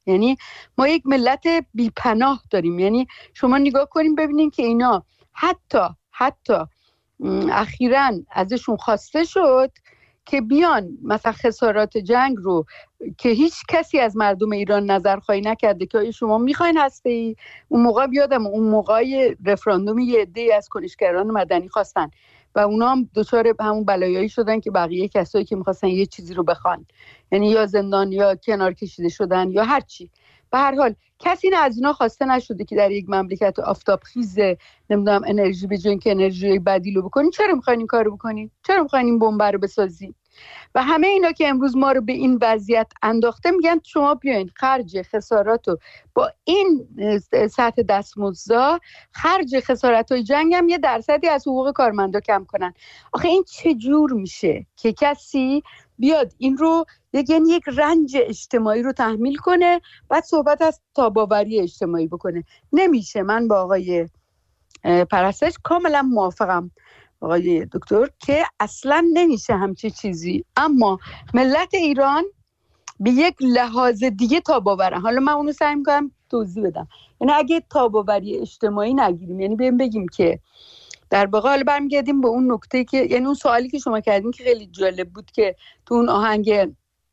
یعنی ما یک ملت بیپناه داریم. یعنی شما نگاه کنیم ببینیم که اینا حتی حتی اخیراً ازشون خواسته شد که بیان مثلا خسارات جنگ رو که هیچ کسی از مردم ایران نظرخواهی نکرده که شما میخواین هسته‌ای. اون موقع بیادم اون موقع رفراندوم یه عده‌ای از کنشگران مدنی خواستن و اونا هم دچار همون بلایایی شدن که بقیه کسایی که میخواستن یه چیزی رو بخوان، یعنی یا زندان یا کنار کشیده شدن یا هر چی. به هر حال کسی نه از اینا خواسته نشده که در یک مملکت آفتاب خیز نمیدونم انرژی به جای اینکه انرژی بدیلو بکنین چرا میخواین این کارو بکنین؟ چرا میخواین این بمب رو بسازین؟ و همه اینا که امروز ما رو به این وضعیت انداخته میگن شما بیاین خرج خساراتو با این سطح دستمزد خرج خسارت‌های جنگ هم یه درصدی از حقوق کارمندا کم کنن. آخه این چه جور میشه که کسی بیاد این رو یعنی یک رنج اجتماعی رو تحمیل کنه بعد صحبت از تاباوری اجتماعی بکنه؟ نمیشه. من با آقای پرستش کاملا موافقم آقای دکتر که اصلا نمیشه همچی چیزی. اما ملت ایران به یک لحاظ دیگه تاباورن. حالا من اونو سعی میکنم توضیح بدم. یعنی اگه تاباوری اجتماعی نگیریم، یعنی بیم بگیم که در واقع حالا برمیگردیم به اون نکته که یعنی اون سوالی که شما کردین که خیلی جالب بود که تو اون آهنگ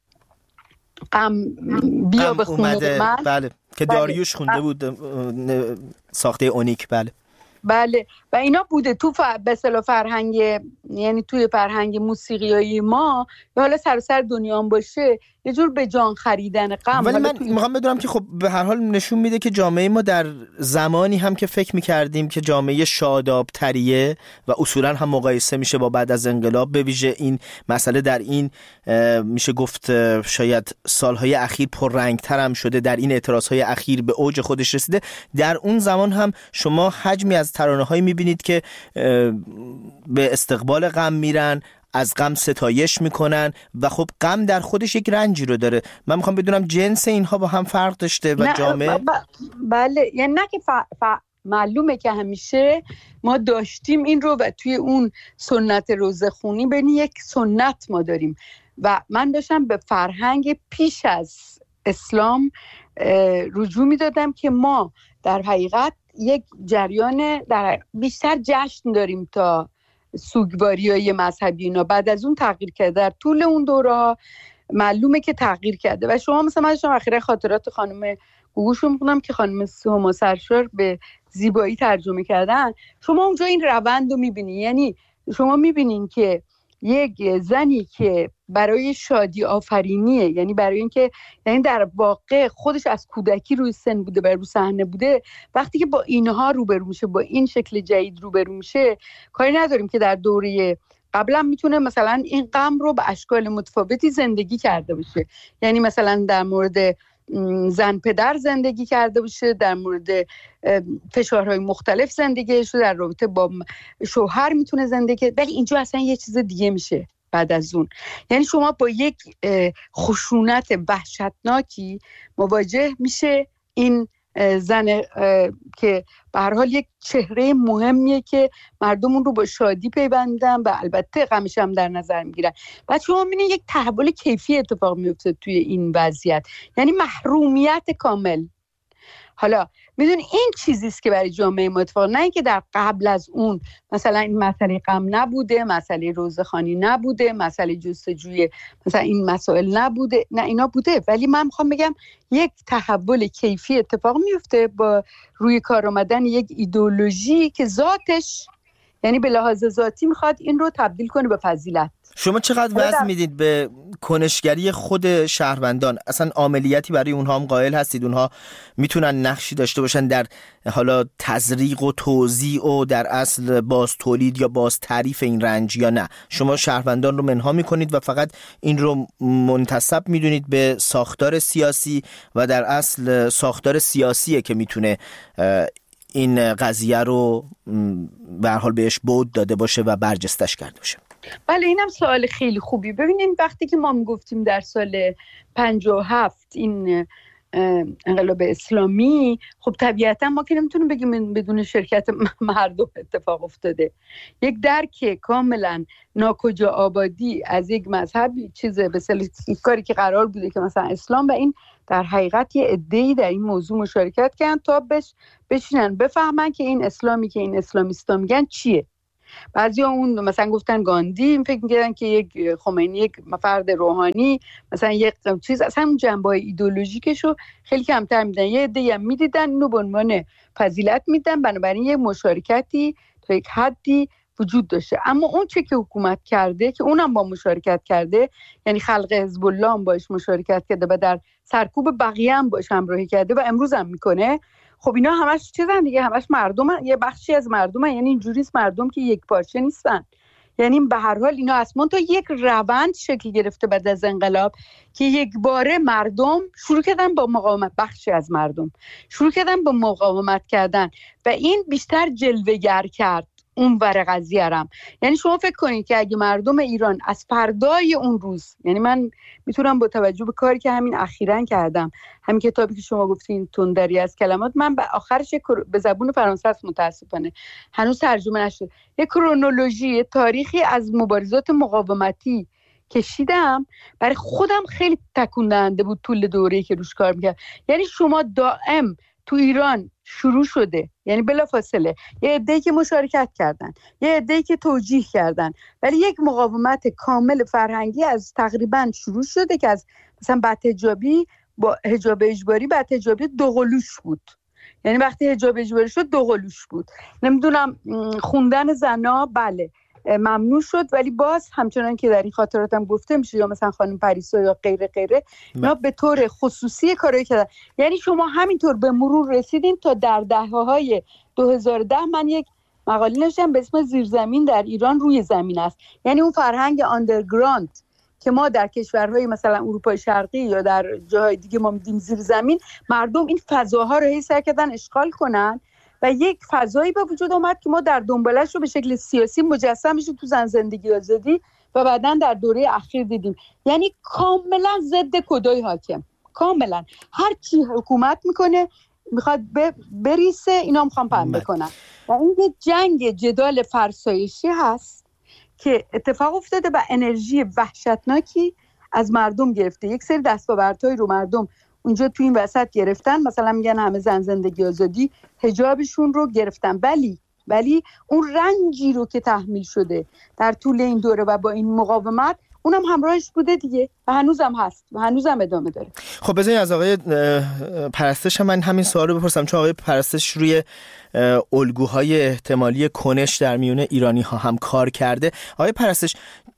غم بیا به خونه من، بله که داریوش خونده بود ساخته اونیک. بله بله و اینا بوده تو ف... به اصطلاح فرهنگ، یعنی توی فرهنگ موسیقیایی ما یا حالا سراسر دنیا هم باشه یه جور به جان خریدن غم. ولی من توی... میخوام بدونم که خب به هر حال نشون میده که جامعه ما در زمانی هم که فکر میکردیم که جامعه شاداب تریه و اصولا هم مقایسه میشه با بعد از انقلاب، به ویژه این مسئله در این میشه گفت شاید سالهای اخیر پررنگتر هم شده، در این اعتراضهای اخیر به اوج خودش رسیده. در اون زمان هم شما حجمی از ترانه‌هایی میبینید که به استقبال غم میرن، از غم ستایش میکنن و خب غم در خودش یک رنجی رو داره. من میخوام بدونم جنس اینها با هم فرق داشته و جامعه ب... بله یعنی نه که ف... ف... معلومه که همیشه ما داشتیم این رو و توی اون سنت روزخونی بین یک سنت ما داریم و من داشتم به فرهنگ پیش از اسلام رجوع میدادم که ما در حقیقت یک جریان در بیشتر جشن داریم تا سوگواری های مذهبی. اینا بعد از اون تغییر کرده، در طول اون دوره ها معلومه که تغییر کرده و شما مثلا من شما اخیراً خاطرات خانم گوگوش رو میخونم که خانم هما سرشار به زیبایی ترجمه کردن. شما اونجا این روند رو میبینی، یعنی شما میبینین که یک زنی که برای شادی آفرینیه، یعنی برای اینکه یعنی در واقع خودش از کودکی روی سن بوده و رو صحنه بوده، وقتی که با اینها روبرو میشه، با این شکل جدید روبرو میشه، کاری نداریم که در دوره قبلا میتونه مثلا این غم رو به اشکال متفاوتی زندگی کرده باشه. یعنی مثلا در مورد زن پدر زندگی کرده باشه، در مورد فشارهای مختلف زندگی شده، در رابطه با شوهر میتونه زندگی، ولی اینجا اصلا یه چیز دیگه میشه بعد از اون. یعنی شما با یک خشونت وحشتناکی مواجه میشه این زن که به هر حال یک چهره مهمیه که مردم اون رو با شادی پیوندن و البته غمش هم در نظر میگیرن. بعد شما میبینید یک تحول کیفی اتفاق میفته توی این وضعیت، یعنی محرومیت کامل. حالا میدونی این چیزیست که برای جامعه ما اتفاق، نه اینکه در قبل از اون مثلا این مسئله غم نبوده، مسئله روزخوانی نبوده، مسئله جستجوی مثلا این مسائل نبوده، نه اینا بوده، ولی من میخوام بگم یک تحول کیفی اتفاق میفته با روی کار آمدن یک ایدئولوژی که ذاتش یعنی به لحاظ ذاتی میخواد این رو تبدیل کنه به فضیلت. شما چقدر وزن میدید به کنشگری خود شهروندان؟ اصلا عملیاتی برای اونها هم قائل هستید؟ اونها میتونن نقشی داشته باشن در حالا تزریق و توزیع و در اصل باز تولید یا باز تعریف این رنج یا نه؟ شما شهروندان رو منها میکنید و فقط این رو منتسب میدونید به ساختار سیاسی و در اصل ساختار سیاسیه که میتونه این قضیه رو به هر حال بهش بود داده باشه و برجستش کرده باشه. بله اینم سوال خیلی خوبی. ببینید وقتی که ما میگفتیم در سال پنجاه و هفت این انقلاب اسلامی، خب طبیعتا ما که نمیتونیم بگیم بدون شرکت مردم اتفاق افتاده. یک درک کاملا ناکجا آبادی از یک مذهبی چیز به اصطلاح کاری که قرار بوده که مثلا اسلام، و این در حقیقت یه عده‌ای در این موضوع مشارکت کردن تا بش بشینن بفهمن که این اسلامی که این اسلامیستا میگن چیه. بعضیا اون مثلا گفتن گاندی، فکر می‌کردن که یک خمینی یک فرد روحانی، مثلا یک چیز، اصلا اون جنبه‌های ایدئولوژیکشو خیلی کمتر میدن. یه عده‌ای هم میدیدن اینو به عنوان فضیلت میدن، بنابراین یه مشارکتی تا یک حدی وجود داشته. اما اون چه که حکومت کرده که اونم با مشارکت کرده، یعنی خلق حزب الله هم باش مشارکت کرده و در سرکوب بقیه هم باش همراهی کرده و امروز هم میکنه، خب اینا همش چیزن دیگه، همش مردمن، یه بخشی از مردمن. یعنی اینجوریست مردم که یک پارچه نیستن. یعنی به هر حال اینا اصلا تا یک روند شکل گرفته بعد از انقلاب که یک باره مردم شروع کردن با مقاومت، بخشی از مردم شروع کردن با مقاومت کردن و این بیشتر جلوه‌گر کرد اون ور قضیه رم. یعنی شما فکر کنید که اگه مردم ایران از فردای اون روز، یعنی من میتونم با توجه به کاری که همین اخیراً کردم، همین کتابی که شما گفتین تندری از کلمات، من به آخرش به زبون فرانسه است متاسفانه هنوز ترجمه نشد، یک کرونولوژی تاریخی از مبارزات مقاومتی کشیدم. برای خودم خیلی تکون دهنده بود طول دوره‌ای که روش کار می‌کردم. یعنی شما دائم تو ایران شروع شده، یعنی بلافاصله یه عده‌ای که مشارکت کردن، یه عده‌ای که توجیه کردن، ولی یک مقاومت کامل فرهنگی از تقریبا شروع شده که از مثلا بدحجابی با حجاب اجباری، بدحجابی دوقلوش بود. یعنی وقتی حجاب اجباری شد دوقلوش بود. نمیدونم خوندن زنا بله ممنوع شد، ولی باز همچنان که در این خاطراتم گفته میشه، یا مثلا خانم پریسا یا غیره غیره، اینا به طور خصوصی کارایی کردن. یعنی شما همینطور به مرور رسیدیم تا در دهه‌های دو هزار و ده من یک مقاله نوشتم به اسم زیرزمین در ایران روی زمین است. یعنی اون فرهنگ آندرگراند که ما در کشورهای مثلا اروپای شرقی یا در جاهای دیگه ما می‌دیم زیر زمین، مردم این فضاها رو هی سعی کردن اشغال کنن و یک فضایی به وجود آمد که ما در دنبالش رو به شکل سیاسی مجسم میشه تو زن زندگی آزادی و بعداً در دوره اخیر دیدیم. یعنی کاملا ضد کدای حاکم، کاملا هر چی حکومت میکنه میخواد بریسه، اینا میخوان پنبه کنن. و این یه جنگ جدال فرسایشی هست که اتفاق افتاده و انرژی وحشتناکی از مردم گرفته. یک سری دستاوردهای رو مردم اونجا تو این وسط گرفتن، مثلا میگن همه زن زندگی آزادی حجابشون رو گرفتن، ولی ولی اون رنجی رو که تحمیل شده در طول این دوره و با این مقاومت، اونم همراهش بوده دیگه و هنوزم هست و هنوزم ادامه داره. خب بذارید از آقای پرستش من همین سوال رو بپرسم، چون آقای پرستش روی الگوهای احتمالی کنش در میون ایرانی ها هم کار کرده. آقای پرستش،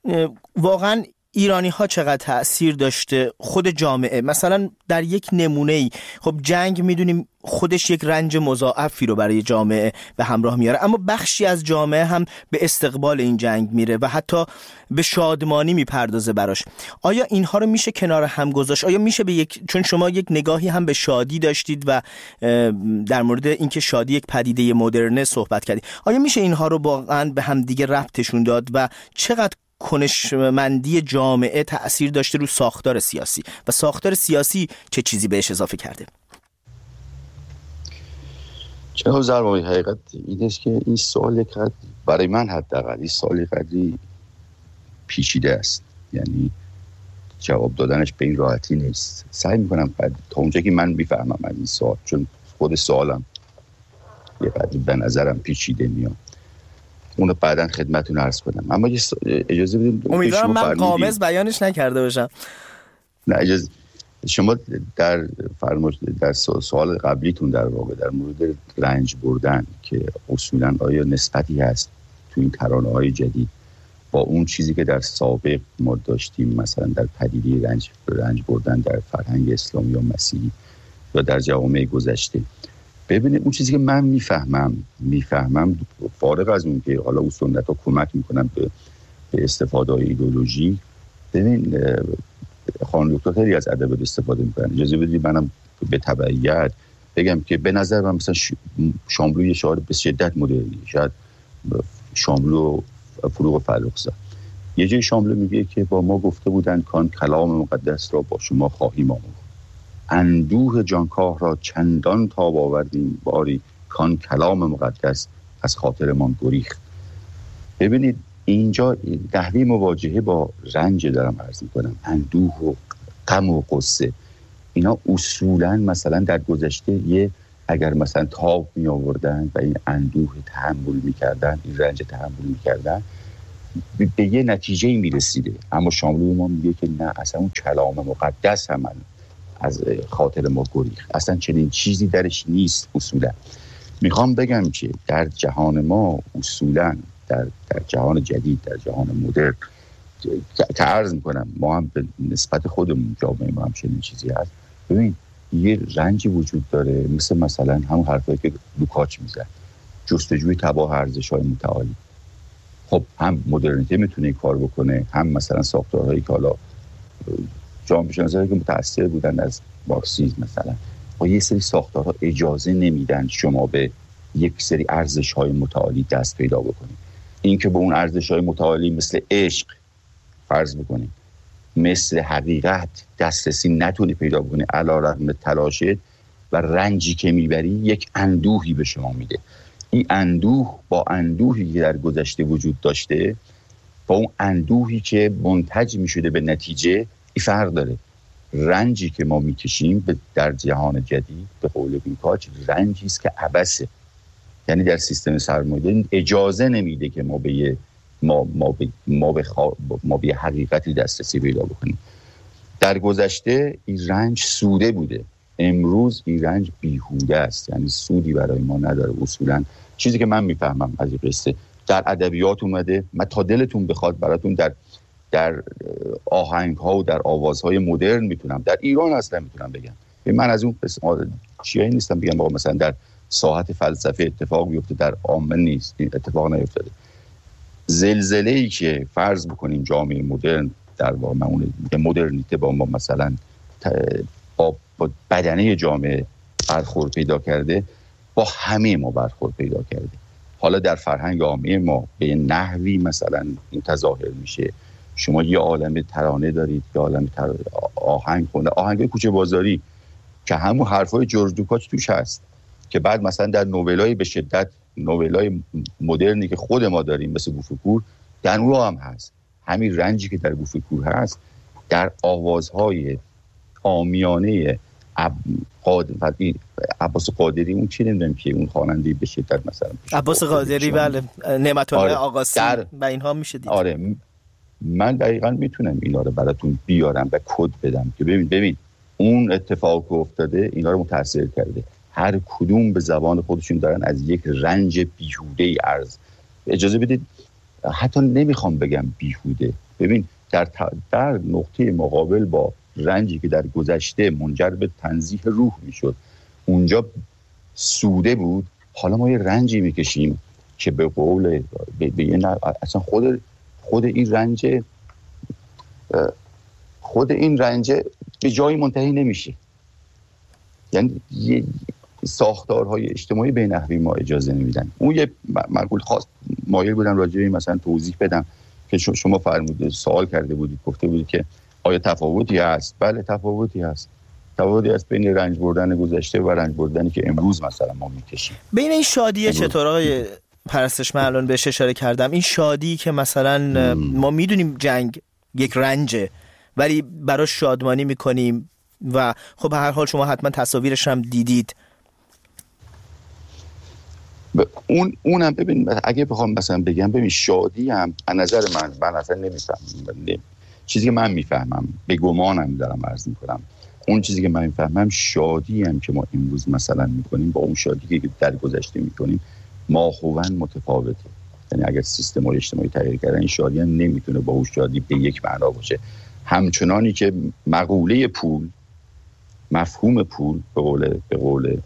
واقعاً ایرانی ها چقدر تأثیر داشته خود جامعه؟ مثلا در یک نمونه‌ای، خب جنگ میدونیم خودش یک رنج مضاعفی رو برای جامعه به همراه میاره، اما بخشی از جامعه هم به استقبال این جنگ میره و حتی به شادمانی میپردازه براش. آیا اینها رو میشه کنار هم گذاشت؟ آیا میشه به یک، چون شما یک نگاهی هم به شادی داشتید و در مورد اینکه شادی یک پدیده مدرنه صحبت کردید، آیا میشه اینها رو واقعا به هم دیگه ربطشون داد و چقدر کنشمندی جامعه تأثیر داشته رو ساختار سیاسی و ساختار سیاسی چه چیزی بهش اضافه کرده؟ جناب زرمایی، حقیقت این است که این سوال یک قدر برای من حداقل این سوال یک قدری پیچیده است، یعنی جواب دادنش به این راحتی نیست. سعی میکنم تا اونجا که من میفهمم از این سوال، چون خود سوالم یک قدری به نظرم پیچیده میاد، اونو بعداً خدمتتون عرض کنم. اما اجازه بدید، امیدوارم من قامز بیانش نکرده باشم. نه اجازه، شما در فرمایش در سوال قبلیتون در واقع در مورد رنج بردن که اصولاً آیا نسبتی هست تو این ترانه‌های جدید با اون چیزی که در سابق ما داشتیم، مثلا در پدیده رنج رنج بردن در فرهنگ اسلامی یا مسیحی یا در جوامع گذشته. ببینید اون چیزی که من میفهمم میفهمم فارغ از اون که حالا اون سنت‌ها کمک میکنن به به استفاده های ایدئولوژی. ببین خانم دکتر خیلی از ادبیات استفاده میکنن. اجازه بدید منم به تبعیت بگم که به نظر من مثلا شاملو یه شاعر به شدت مدرنی، شاید شاملو فروغ فرخزاد یه جای شاملو میگه که با ما گفته بودن کان کلام مقدس را با شما خواهیم آموخت. اندوه جانکاه را چندان تاب آوردیم باری کان کلام مقدس از خاطر ما گریخت. ببینید اینجا نحوه مواجهه با رنج دارم عرض میکنم، اندوه و غم و غصه، اینا اصولا مثلا در گذشته یه اگر مثلا تاب می آوردن و این اندوه تحمل میکردن، این رنج تحمل میکردن، به یه نتیجه می رسیده. اما شاملو ما میگه که نه، اصلا اون کلام مقدس هم از خاطر ما گریخت، اصلا چنین چیزی درش نیست. اصولا میخوام بگم که در جهان ما اصولا در, در جهان جدید، در جهان مدرن که عرض میکنم ما هم به نسبت خودمون جامعه ما هم چنین چیزی هست. ببین یه رنجی وجود داره، مثل مثلا همون حرفایی که لوکاچ میزد، جستجوی تباه ارزش‌های متعالی. خب هم مدرنیته میتونه این کار بکنه، هم مثلا ساختارهایی که حالا جامعه شناسایی که متأثر بودن از مارکسیسم مثلا با یه سری ساختارها اجازه نمیدن شما به یک سری ارزش‌های متعالی دست پیدا بکنید. این که به اون ارزش‌های متعالی مثل عشق فرض بکنید، مثل حقیقت دسترسی نتونی پیدا بکنی علیرغم تلاشت و رنجی که میبری، یک اندوهی به شما میده. این اندوه با اندوهی که در گذشته وجود داشته، با اون اندوهی که منتج میشده به نتیجه، این فرق داره. رنجی که ما میکشیم در جهان جدید به قول لوکاچ رنجی است که عبثه، یعنی در سیستم سرمایه‌داری اجازه نمیده که ما به ما ما به ما به ما به حقیقتی دسترسی پیدا بکنیم. در گذشته این رنج سوده بوده، امروز این رنج بیهوده است، یعنی سودی برای ما نداره. اصولا چیزی که من میفهمم از این قصه در ادبیات اومده، من تا دلتون بخواد براتون در در آهنگ ها و در آوازهای مدرن میتونم، در ایران اصلا میتونم بگم. من از اون قسم چیایی نیستم بگم آقا مثلا در ساحت فلسفه اتفاق بیفته، در عامه نیست، این اتفاق نیفتاده. زلزله‌ای که فرض بکنیم جامعه مدرن در واقع اون مدرنیته با ما مثلا با بدنه جامعه برخورد پیدا کرده، با همه ما برخورد پیدا کرده. حالا در فرهنگ عامه ما به نحوی مثلا این تظاهر میشه. شما یه عالم ترانه دارید، یه عالم تر... آهنگ خونده، آهنگ کوچه بازاری که همون حرفای جورج لوکاچ توش هست، که بعد مثلا در نوولای به شدت نوولای مدرنی که خود ما داریم مثل بوفکور، در اون هم هست. همین رنجی که در بوفکور هست در آوازهای عامیانه عب... قاد... عباس قادری، اون چی نمیدونم که اون خواننده به شدت مثلا عباس قادری، بله، نعمت الله آقاسی در... و اینها میشه دید. آره من دقیقاً میتونم اینا رو براتون بیارم و کد بدم که ببین ببین اون اتفاق که افتاده اینا رو متاثر کرده. هر کدوم به زبان خودشون دارن از یک رنج بیهوده‌ای عرض. اجازه بدید حتی نمیخوام بگم بیهوده. ببین در در نقطه مقابل با رنجی که در گذشته منجر به تنزیه روح میشد، اونجا سوده بود، حالا ما یه رنجی میکشیم که به قول به, به اصلا خود خود این رنج خود این رنج به جایی منتهی نمیشه. یعنی یه ساختارهای اجتماعی به نحوی ما اجازه نمیدن. اون یه مقول خاص مایل بودم راجع به مثلا توضیح بدم که شما فرمودید سوال کرده بودید، گفته بودید که آیا تفاوتی هست؟ بله تفاوتی هست. تفاوتی هست بین رنج بردن گذشته و رنج بردنی که امروز مثلا ما میکشیم. بین این شادیه چطور آقای پرستش؟ من الان بهش اشاره کردم، این شادی که مثلا م. ما میدونیم جنگ یک رنجه ولی براش شادمانی میکنیم و خب به هر حال شما حتما تصاویرش هم دیدید. اون اونم ببین اگه بخوام مثلا بگم، ببین شادی هم از نظر من من اصلا نمیفهمم. چیزی که من میفهمم به گمانم دارم عرض میکنم، اون چیزی که من میفهمم شادی هم که ما امروز مثلا میکنیم با اون شادی که در گذشته میکنیم ماهواً متفاوته. یعنی اگر سیستم اجتماعی تغییر کردن این شادی هم نمیتونه با اون شادی به یک معنا باشه. همچنانی که مقوله پول، مفهوم پول به قول به قول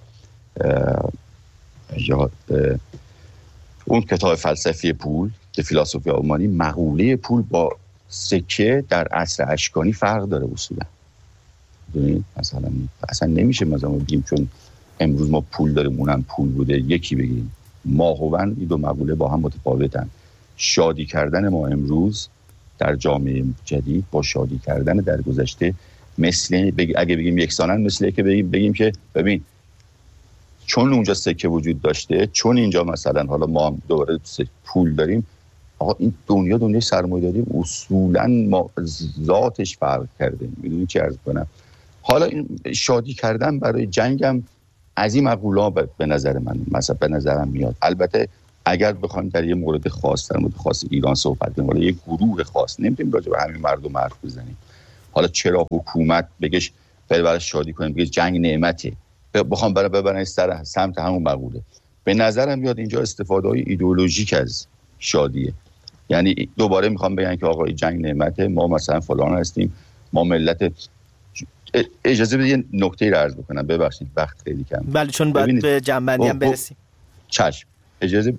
یا اون کتاب فلسفی پول د فیلسوفی آلمانی، مقوله پول با سکه در عصر اشکانی فرق داره اصولا. مثلا اصلا نمیشه مثلا بگیم چون امروز ما پول داریم اونم پول بوده یکی بگیم. ماهواً این دو مقوله با هم متفاوتن. شادی کردن ما امروز در جامعه جدید با شادی کردن در گذشته مثل بگ... اگه بگیم یکسانن مثل که بگیم بگیم که ببین چون اونجا سکه وجود داشته، چون اینجا مثلا حالا ما هم دوباره پول داریم، آقا این دنیا دنیای سرمایه‌داری اصولاً ما ذاتش فرق کرده. میدونی چی عرض کنم؟ حالا این شادی کردن برای جنگم از این مقوله به نظر من مثلا به نظرم میاد. البته اگر بخوایم در یه مورد خاص در مورد خاص ایران صحبت کنیم، حالا یه گروه خاص، نمیتونیم راجع به همین مردم حرف بزنیم. حالا چرا حکومت بگش برای شادی کنیم، بگه جنگ نعمته، بخوام برای ببرن سر سمت همون مقوله، به نظرم میاد اینجا استفاده‌های ایدئولوژیک از شادیه. یعنی دوباره میخوام بگن که آقا جنگ نعمته، ما مثلا فلان هستیم، ما ملت. اجازه بدید یه نکته رو عرض بکنم، ببخشید وقت خیلی کم. بله چون بعد به جنبندی هم برسیم. چشم. اجازه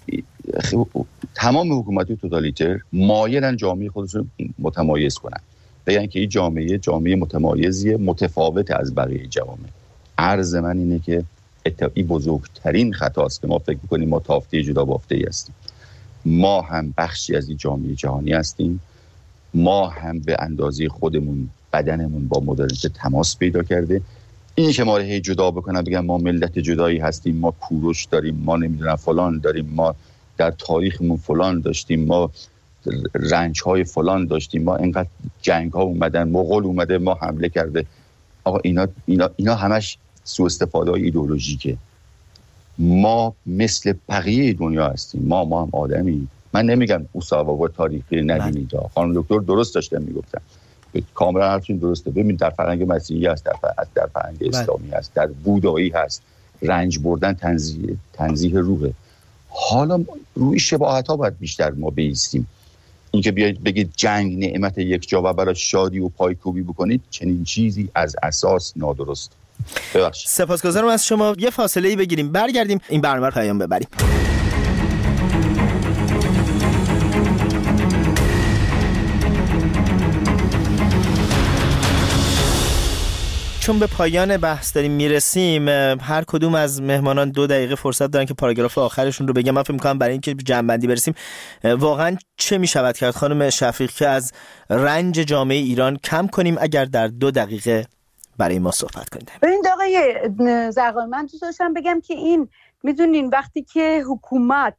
تمام حکومت‌های توتالیتر مایلن جامعه خودشون متمایز کنن، بگن که این جامعه جامعه متمایزیه، متفاوت از بقیه جوامع. عرض من اینه که این بزرگترین خطاست که ما فکر می‌کنیم ما تافته جدا بافته‌ای هستیم. ما هم بخشی از این جامعه جهانی هستیم. ما هم به اندازه خودمون بدنمون با مدرنیته تماس پیدا کرده. این که ما رو هی جدا بکنن، بگن ما ملت جدایی هستیم، ما کوروش داریم، ما نمیدونم فلان داریم، ما در تاریخمون فلان داشتیم، ما رنج‌های فلان داشتیم، ما اینقدر جنگ‌ها اومدن، مغول اومده ما حمله کرده. آقا اینا اینا اینا همش سوء استفاده‌های ایدئولوژیکه. ما مثل بقیه دنیا هستیم. ما ما هم آدمی. من نمیگم مساوات تاریخی نبینید. خانم دکتر درست داشتن میگفتن. کاملا حرفشون درسته. ببین در فرهنگ مسیحی هست، در فرهنگ در فرهنگ اسلامی هست، در بودایی هست. رنج بردن تنزیه تنزیه روحه. حالا روی شباهت‌ها باید بیشتر ما بایستیم. اینکه بیاید بگید جنگ نعمت یک جا و برای شادی و پایکوبی بکنید، چنین چیزی از اساس نادرست. ببخشید. سپاسگزارم از شما. یه فاصله ای بگیریم، برگردیم این برنامه رو پایان ببریم. چون به پایان بحث داریم میرسیم، هر کدوم از مهمانان دو دقیقه فرصت دارن که پاراگراف آخرشون رو بگم. من فکر می‌کنم برای اینکه جمع‌بندی برسیم، واقعا چه می‌شود کرد خانم شفیق که از رنج جامعه ایران کم کنیم اگر در دو دقیقه برای ما صحبت کنید؟ ببینید آقای زرقامی، من دوست داشتم بگم که این میدونین وقتی که حکومت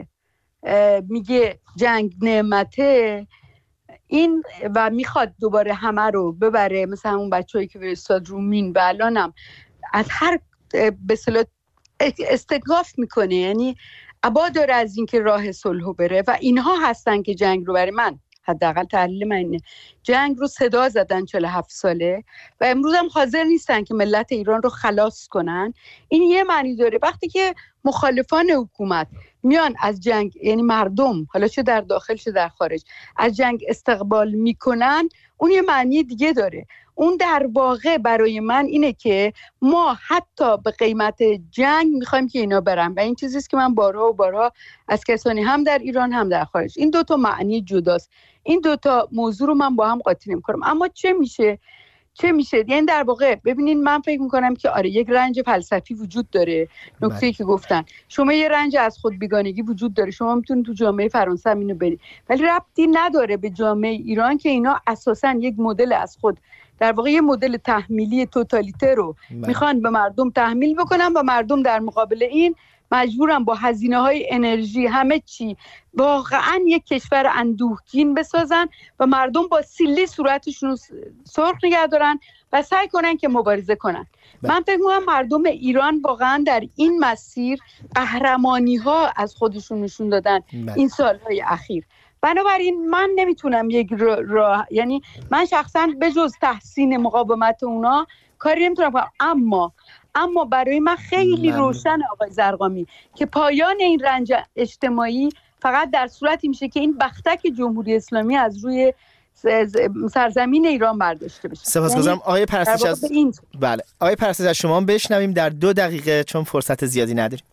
میگه جنگ نعمته این و میخواد دوباره همه رو ببره، مثلا اون بچه‌ای که فرستاد رو مین و الانم از هر به اصطلاح استدغاف میکنه، یعنی ابا داره از این که راه صلح بره و اینها هستن که جنگ رو بره. من حداقل تحلیل من اینه، جنگ رو صدا زدن چهل و هفت ساله و امروز هم حاضر نیستن که ملت ایران رو خلاص کنن. این یه معنی داره. وقتی که مخالفان حکومت میان از جنگ، یعنی مردم حالا چه در داخل چه در خارج، از جنگ استقبال میکنن، اون یه معنی دیگه داره. اون در واقع برای من اینه که ما حتی به قیمت جنگ میخوایم که اینا برن و این چیزیست که من بارها و بارها از کسانی هم در ایران هم در خارج، این دوتا معنی جداست. این دوتا موضوع رو من با هم قاطی نمی‌کنم. اما چه میشه چه میشه یعنی در واقع ببینین، من فکر میکنم که آره یک رنج فلسفی وجود داره. نکته‌ای که گفتن شما، یه رنج از خود بیگانگی وجود داره. شما میتونید تو جامعه فرانسه هم اینو برید، ولی ربطی نداره به جامعه ایران که اینا اساساً یک مدل از خود، در واقع یه مدل تحمیلی توتالیته رو میخوان به مردم تحمیل بکنن و مردم در مقابل این مجبورن با هزینه‌های انرژی همه چی واقعا یک کشور اندوهگین بسازن و مردم با سیلی صورتشون رو سرخ نگه دارن و سعی کنن که مبارزه کنن. بله. من فکر می‌کنم مردم ایران واقعا در این مسیر قهرمانی‌ها از خودشون نشون دادن. بله. این سال‌های اخیر. بنابراین من نمیتونم یک راه را... یعنی من شخصا به جز تحسین مقاومت اونا کاری نمیتونم کنم، اما اما برای من خیلی من... روشن آقای زرقامی که پایان این رنج اجتماعی فقط در صورتی میشه که این بختک جمهوری اسلامی از روی سرزمین ایران برداشته بشه. سپاسگزارم. آقای پرستش از این... بله آقای پرستش از شما بشنویم در دو دقیقه چون فرصت زیادی نداریم.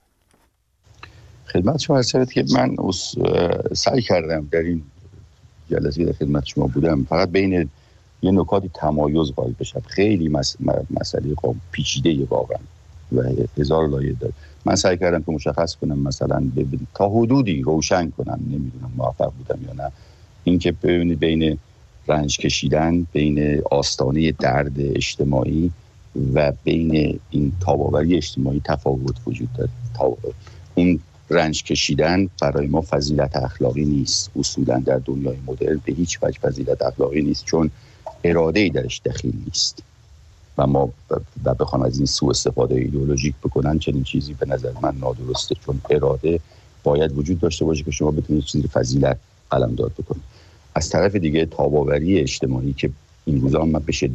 خدمت شما عرض که من سعی کردم در این جلسه در خدمت شما بودم فقط بین یه نکاتی تمایز قائل بشم. خیلی مس... مسئله پیچیده واقعا و هزار لایه داره. من سعی کردم که مشخص کنم، مثلا تا حدودی روشن کنم، نمیدونم موفق بودم یا نه، اینکه ببینید بین رنج کشیدن بین آستانه درد اجتماعی و بین این تاب‌آوری اجتماعی تفاوت وجود داره. تا اون رنج کشیدن برای ما فضیلت اخلاقی نیست، اصولا در دنیای مدرن به هیچ وجه فضیلت اخلاقی نیست، چون اراده‌ای درش دخیل نیست و ما و بخوام از این سوء استفاده ایدئولوژیک بکنن چنین چیزی به نظر من نادرسته، چون اراده باید وجود داشته باشه که شما بتونید چیزی فضیلت قلمداد بکنید. از طرف دیگه تاب‌آوری اجتماعی که این روزا من به